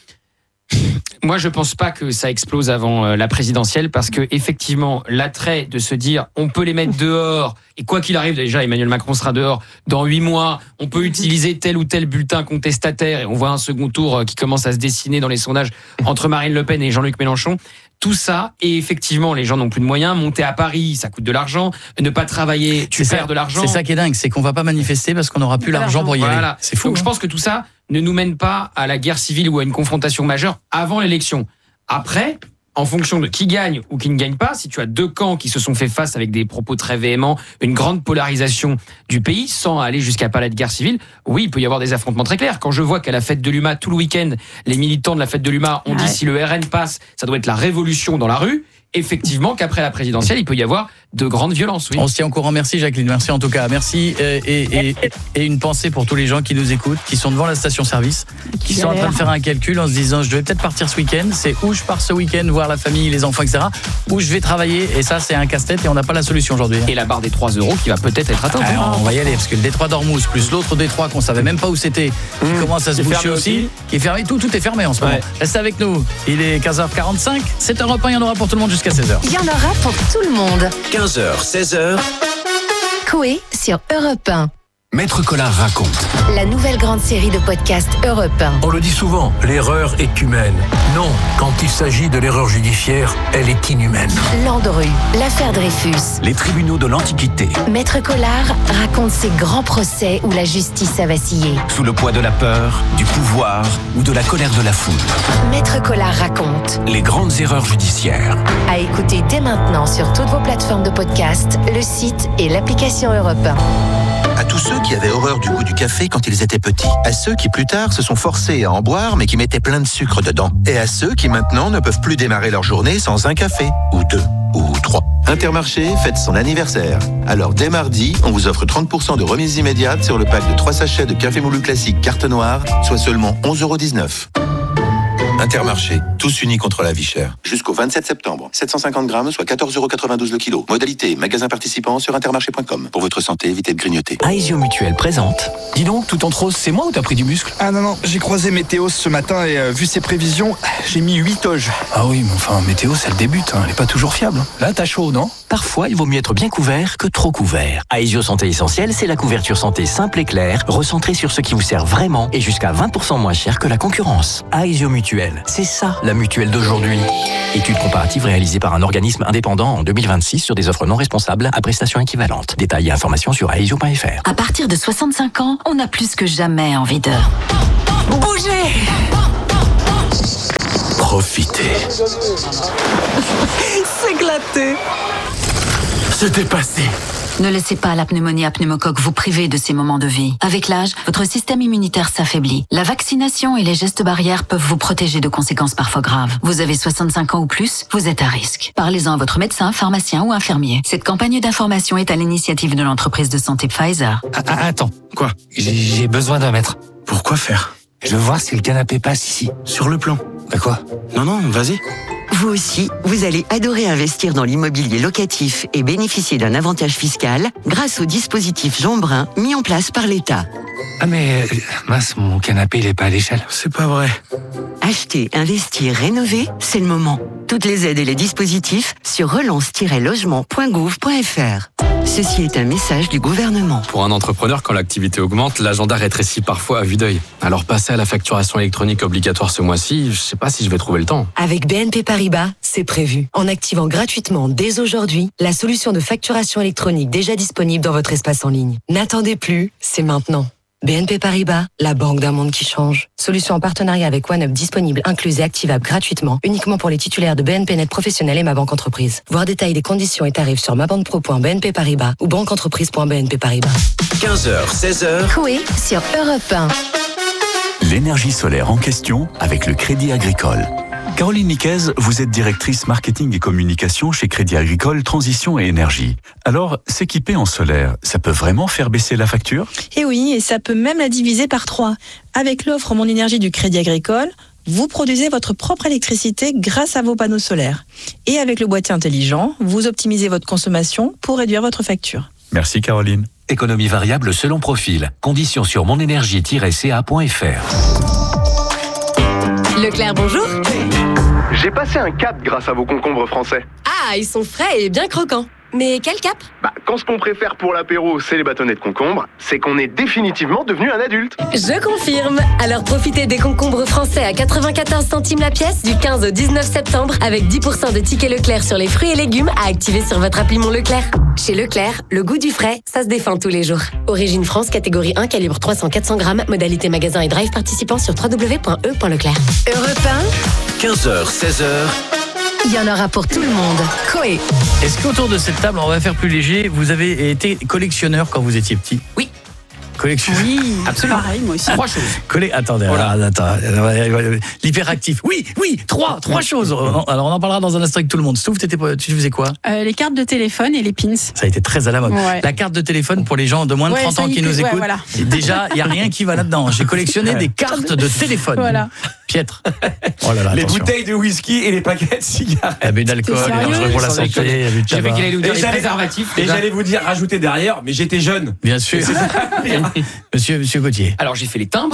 moi, je pense pas que ça explose avant euh, la présidentielle parce que effectivement, l'attrait de se dire on peut les mettre dehors et quoi qu'il arrive, déjà Emmanuel Macron sera dehors dans huit mois. On peut utiliser tel ou tel bulletin contestataire et on voit un second tour euh, qui commence à se dessiner dans les sondages entre Marine Le Pen et Jean-Luc Mélenchon. Tout ça, et effectivement, les gens n'ont plus de moyens. Monter à Paris, ça coûte de l'argent. Ne pas travailler, tu C'est perds ça- de l'argent. C'est ça qui est dingue, c'est qu'on va pas manifester parce qu'on n'aura plus l'argent pour y aller. Voilà. C'est fou. Donc je hein. pense que tout ça ne nous mène pas à la guerre civile ou à une confrontation majeure avant l'élection. Après, en fonction de qui gagne ou qui ne gagne pas, si tu as deux camps qui se sont fait face avec des propos très véhéments, une grande polarisation du pays, sans aller jusqu'à parler de guerre civile, oui, il peut y avoir des affrontements très clairs. Quand je vois qu'à la fête de l'U M A, tout le week-end, les militants de la fête de l'U M A ont dit Ouais. si le R N passe, ça doit être la révolution dans la rue, effectivement qu'après la présidentielle, il peut y avoir de grandes violences. Oui. On se tient au courant. Merci Jacqueline, merci en tout cas. Merci euh, et, et, et une pensée pour tous les gens qui nous écoutent, qui sont devant la station-service, qui sont en train de faire un calcul en se disant je vais peut-être partir ce week-end. C'est où je pars ce week-end, voir la famille, les enfants, et cetera. Où je vais travailler et ça c'est un casse-tête et on n'a pas la solution aujourd'hui. Et la barre des trois euros qui va peut-être être atteinte. Ah, on va y aller parce que le détroit d'Ormuz plus l'autre détroit qu'on savait même pas où c'était, qui commence à se Qui est boucher fermé aussi, qui est fermé. Tout, tout est fermé en ce moment. Ouais. Restez avec nous. Il est quinze heures quarante-cinq. C'est Europe un, il y en aura pour tout le monde. jusqu'à seize heures. Il y en aura pour tout le monde. quinze heures, seize heures. Coé sur Europe un. Maître Collard raconte. La nouvelle grande série de podcasts Europe un. On le dit souvent, l'erreur est humaine. Non, quand il s'agit de l'erreur judiciaire, elle est inhumaine. Landru, l'affaire Dreyfus. Les tribunaux de l'Antiquité. Maître Collard raconte ces grands procès où la justice a vacillé. Sous le poids de la peur, du pouvoir ou de la colère de la foule. Maître Collard raconte. Les grandes erreurs judiciaires. À écouter dès maintenant sur toutes vos plateformes de podcast, le site et l'application Europe un. À tous ceux qui avaient horreur du goût du café quand ils étaient petits. À ceux qui plus tard se sont forcés à en boire mais qui mettaient plein de sucre dedans. Et à ceux qui maintenant ne peuvent plus démarrer leur journée sans un café. Ou deux. Ou trois. Intermarché fête son anniversaire. Alors dès mardi, on vous offre trente pour cent de remise immédiate sur le pack de trois sachets de café moulu classique carte noire, soit seulement onze euros dix-neuf. Intermarché, tous unis contre la vie chère. Jusqu'au vingt-sept septembre, sept cent cinquante grammes, soit quatorze euros quatre-vingt-douze le kilo. Modalité, magasin participant sur intermarché point com. Pour votre santé, évitez de grignoter. Aesio Mutuelle présente. Dis donc, tout en rose, c'est moi ou t'as pris du muscle? Ah non, non, j'ai croisé Météo ce matin et euh, vu ses prévisions, j'ai mis huit toges. Ah oui, mais enfin, Météo, c'est le début, hein. Elle est pas toujours fiable. Là, t'as chaud, non? Parfois, il vaut mieux être bien couvert que trop couvert. Aesio Santé Essentielle, c'est la couverture santé simple et claire, recentrée sur ce qui vous sert vraiment et jusqu'à vingt pour cent moins cher que la concurrence. Aesio Mutuelle, c'est ça la mutuelle d'aujourd'hui. Étude comparative réalisée par un organisme indépendant en deux mille vingt-six sur des offres non responsables à prestations équivalentes. Détails et informations sur aesio point f r. À partir de soixante-cinq ans, on a plus que jamais envie de bouger. Profitez. S'éclater. C'était passé. Ne laissez pas la pneumonie à pneumocoque vous priver de ces moments de vie. Avec l'âge, votre système immunitaire s'affaiblit. La vaccination et les gestes barrières peuvent vous protéger de conséquences parfois graves. Vous avez soixante-cinq ans ou plus, vous êtes à risque. Parlez-en à votre médecin, pharmacien ou infirmier. Cette campagne d'information est à l'initiative de l'entreprise de santé Pfizer. Ah, ah, attends, quoi? J'ai besoin d'un mètre. Pourquoi faire? Je veux voir si le canapé passe ici. Sur le plan. Bah quoi? Non, non, vas-y. Vous aussi, vous allez adorer investir dans l'immobilier locatif et bénéficier d'un avantage fiscal grâce au dispositif Jean Brun mis en place par l'État. Ah mais, mince, mon canapé, il est pas à l'échelle. C'est pas vrai. Acheter, investir, rénover, c'est le moment. Toutes les aides et les dispositifs sur relance tiret logement point gouv point f r. Ceci est un message du gouvernement. Pour un entrepreneur, quand l'activité augmente, l'agenda rétrécit parfois à vue d'œil. Alors passer à la facturation électronique obligatoire ce mois-ci, je sais pas si je vais trouver le temps. Avec B N P Paribas, c'est prévu. En activant gratuitement dès aujourd'hui la solution de facturation électronique déjà disponible dans votre espace en ligne. N'attendez plus, c'est maintenant. B N P Paribas, la banque d'un monde qui change. Solution en partenariat avec OneUp disponible, incluse et activable gratuitement, uniquement pour les titulaires de B N P Net Professionnel et Ma Banque Entreprise. Voir détails des conditions et tarifs sur mabanpro point b n p paribas ou banqueentreprise point b n p paribas. quinze heures, seize heures. Coé sur Europe un. L'énergie solaire en question avec le Crédit Agricole. Caroline Niquez, vous êtes directrice marketing et communication chez Crédit Agricole Transition et Énergie. Alors, s'équiper en solaire, ça peut vraiment faire baisser la facture? Eh oui, et ça peut même la diviser par trois. Avec l'offre Mon Énergie du Crédit Agricole, vous produisez votre propre électricité grâce à vos panneaux solaires. Et avec le boîtier intelligent, vous optimisez votre consommation pour réduire votre facture. Merci Caroline. Économie variable selon profil. Conditions sur monénergie tiret c a point f r. Leclerc, bonjour. J'ai passé un cap grâce à vos concombres français. Ah, ils sont frais et bien croquants. Mais quel cap? Bah, quand ce qu'on préfère pour l'apéro, c'est les bâtonnets de concombre, c'est qu'on est définitivement devenu un adulte. Je confirme. Alors profitez des concombres français à quatre-vingt-quatorze centimes la pièce du quinze au dix-neuf septembre avec dix pour cent de tickets Leclerc sur les fruits et légumes à activer sur votre appli Mon Leclerc. Chez Leclerc, le goût du frais, ça se défend tous les jours. Origine France, catégorie un, calibre trois cents à quatre cents grammes, modalité magasin et drive participant sur w w w point e point leclerc. Europe un. quinze heures, seize heures. Il y en aura pour tout le monde. Coé. Est-ce qu'autour de cette table, on va faire plus léger, vous avez été collectionneur quand vous étiez petit? Oui. Collectionneur. Oui, absolument. Pareil, moi aussi. Trois choses. Collé... Attendez, voilà. attends, l'hyperactif. Oui, oui, trois, trois choses. Alors on en parlera dans un instant avec tout le monde. Stouff, t'étais, tu faisais quoi? euh, Les cartes de téléphone et les pins. Ça a été très à la mode. Ouais. La carte de téléphone pour les gens de moins de ouais, trente ans qui nous ouais, écoutent. Voilà. Déjà, il n'y a rien qui va là-dedans. J'ai collectionné des cartes de téléphone. Voilà. Piètre. Oh là là, les attention. bouteilles de whisky et les paquets de cigarettes. Abus d'alcool, dangereux pour la santé. J'avais qu'il allait nous dire les préservatifs. Et j'allais vous dire rajouter derrière, mais j'étais jeune. Bien sûr. Monsieur, Monsieur Gauthier. Alors j'ai fait les timbres.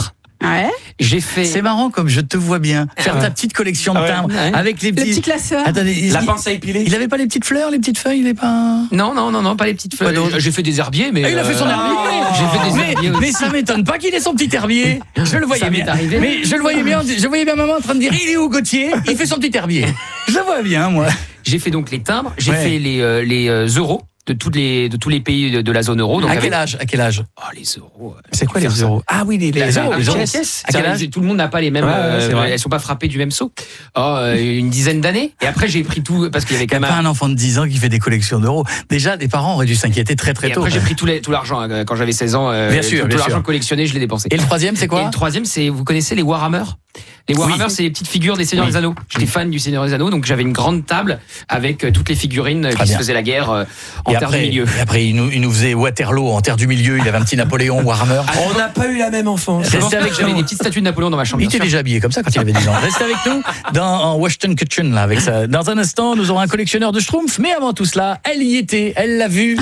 Ouais. J'ai fait. C'est marrant comme je te vois bien faire Ouais. ta petite collection de Ouais. timbres Ouais. avec les Le petits. petit classeur. Attendez, La il- pince à épiler. Il avait pas les petites fleurs, les petites feuilles, il est pas. Non, non, non, non, pas les petites fleurs. d'autre. J'ai fait des herbiers, mais. Ah, il a fait son euh, herbier. J'ai fait des mais, herbiers aussi. mais ça m'étonne pas qu'il ait son petit herbier. Je le voyais Ça m'est bien. arrivé. Mais je le voyais bien. Je voyais bien maman en train de dire il est où Gauthier? Il fait son petit herbier. Je le vois bien moi. J'ai fait donc les timbres, j'ai Ouais. fait les, euh, les euh, euros de, toutes les, de tous les pays de, de la zone euro. Donc À avec- quel âge? À quel âge? Oh, les euros. euh, C'est quoi les faire ça. euros? Ah oui, les, les, Les les euros, euros. les les euros. euros. Pièces. À quel Ça, âge? Tout le monde n'a pas les mêmes. Ouais, ouais, euh, c'est vrai. elles sont pas frappées du même saut. Oh, euh, une dizaine d'années. Et après, j'ai pris tout parce qu'il y avait Il n'y quand a même. pas un enfant de dix ans qui fait des collections d'euros. Déjà, les parents auraient dû s'inquiéter très très Et tôt. après, j'ai pris tout, les- tout l'argent hein, quand j'avais seize ans. euh, Bien sûr, tout, bien tout l'argent sûr. collectionné, je l'ai dépensé. Et le troisième, c'est quoi? Et le troisième, c'est vous connaissez les Warhammer. Les Warhammer, Oui. c'est les petites figures des Seigneurs Oui. des Anneaux. J'étais fan du Seigneur des Anneaux, donc j'avais une grande table avec euh, toutes les figurines euh, Très qui bien. se faisaient la guerre euh, en Et terre après, du milieu. et après il, nous, il nous faisait Waterloo en terre du milieu. Il avait un petit Napoléon Warhammer. On n'a pas eu la même enfance. Je pense Restez pas avec que j'avais nous. des petites statues de Napoléon dans ma chambre. Il bien était sûr. déjà habillé comme ça quand il avait dix ans. Restez avec nous dans en Washington Kitchen là avec ça. Dans un instant, nous aurons un collectionneur de Schtroumpfs, mais avant tout cela, elle y était, elle l'a vu.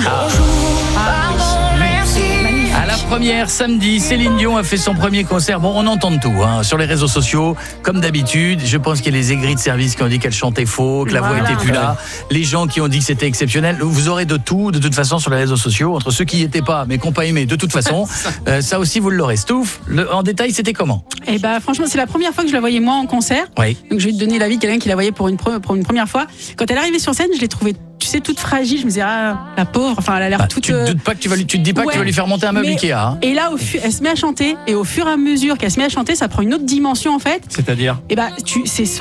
À la première, samedi, Céline Dion a fait son premier concert. Bon, on entend de tout hein, sur les réseaux sociaux, comme d'habitude. Je pense qu'il y a les aigris de service qui ont dit qu'elle chantait faux, que la voix Voilà. était plus là. Les gens qui ont dit que c'était exceptionnel. Vous aurez de tout, de toute façon, sur les réseaux sociaux. Entre ceux qui n'y étaient pas, mais qui n'ont pas aimé, de toute façon. euh, ça aussi, vous l'aurez. Stouff, le- en détail, c'était comment? Et bah franchement, c'est la première fois que je la voyais moi en concert. Oui. Donc je vais te donner l'avis de quelqu'un qui la voyait pour une, pre- pour une première fois. Quand elle est arrivée sur scène, je l'ai trouvée, tu sais, toute fragile. Je me disais, ah, la pauvre, enfin, elle a l'air Ah, toute. tu te doutes pas que tu vas lui, tu te dis pas que tu vas Ouais. lui faire monter un meuble Mais- Ikea. Hein. Et là, au fu- elle se met à chanter, et au fur et à mesure qu'elle se met à chanter, ça prend une autre dimension en fait. C'est-à-dire Et bah, tu, c'est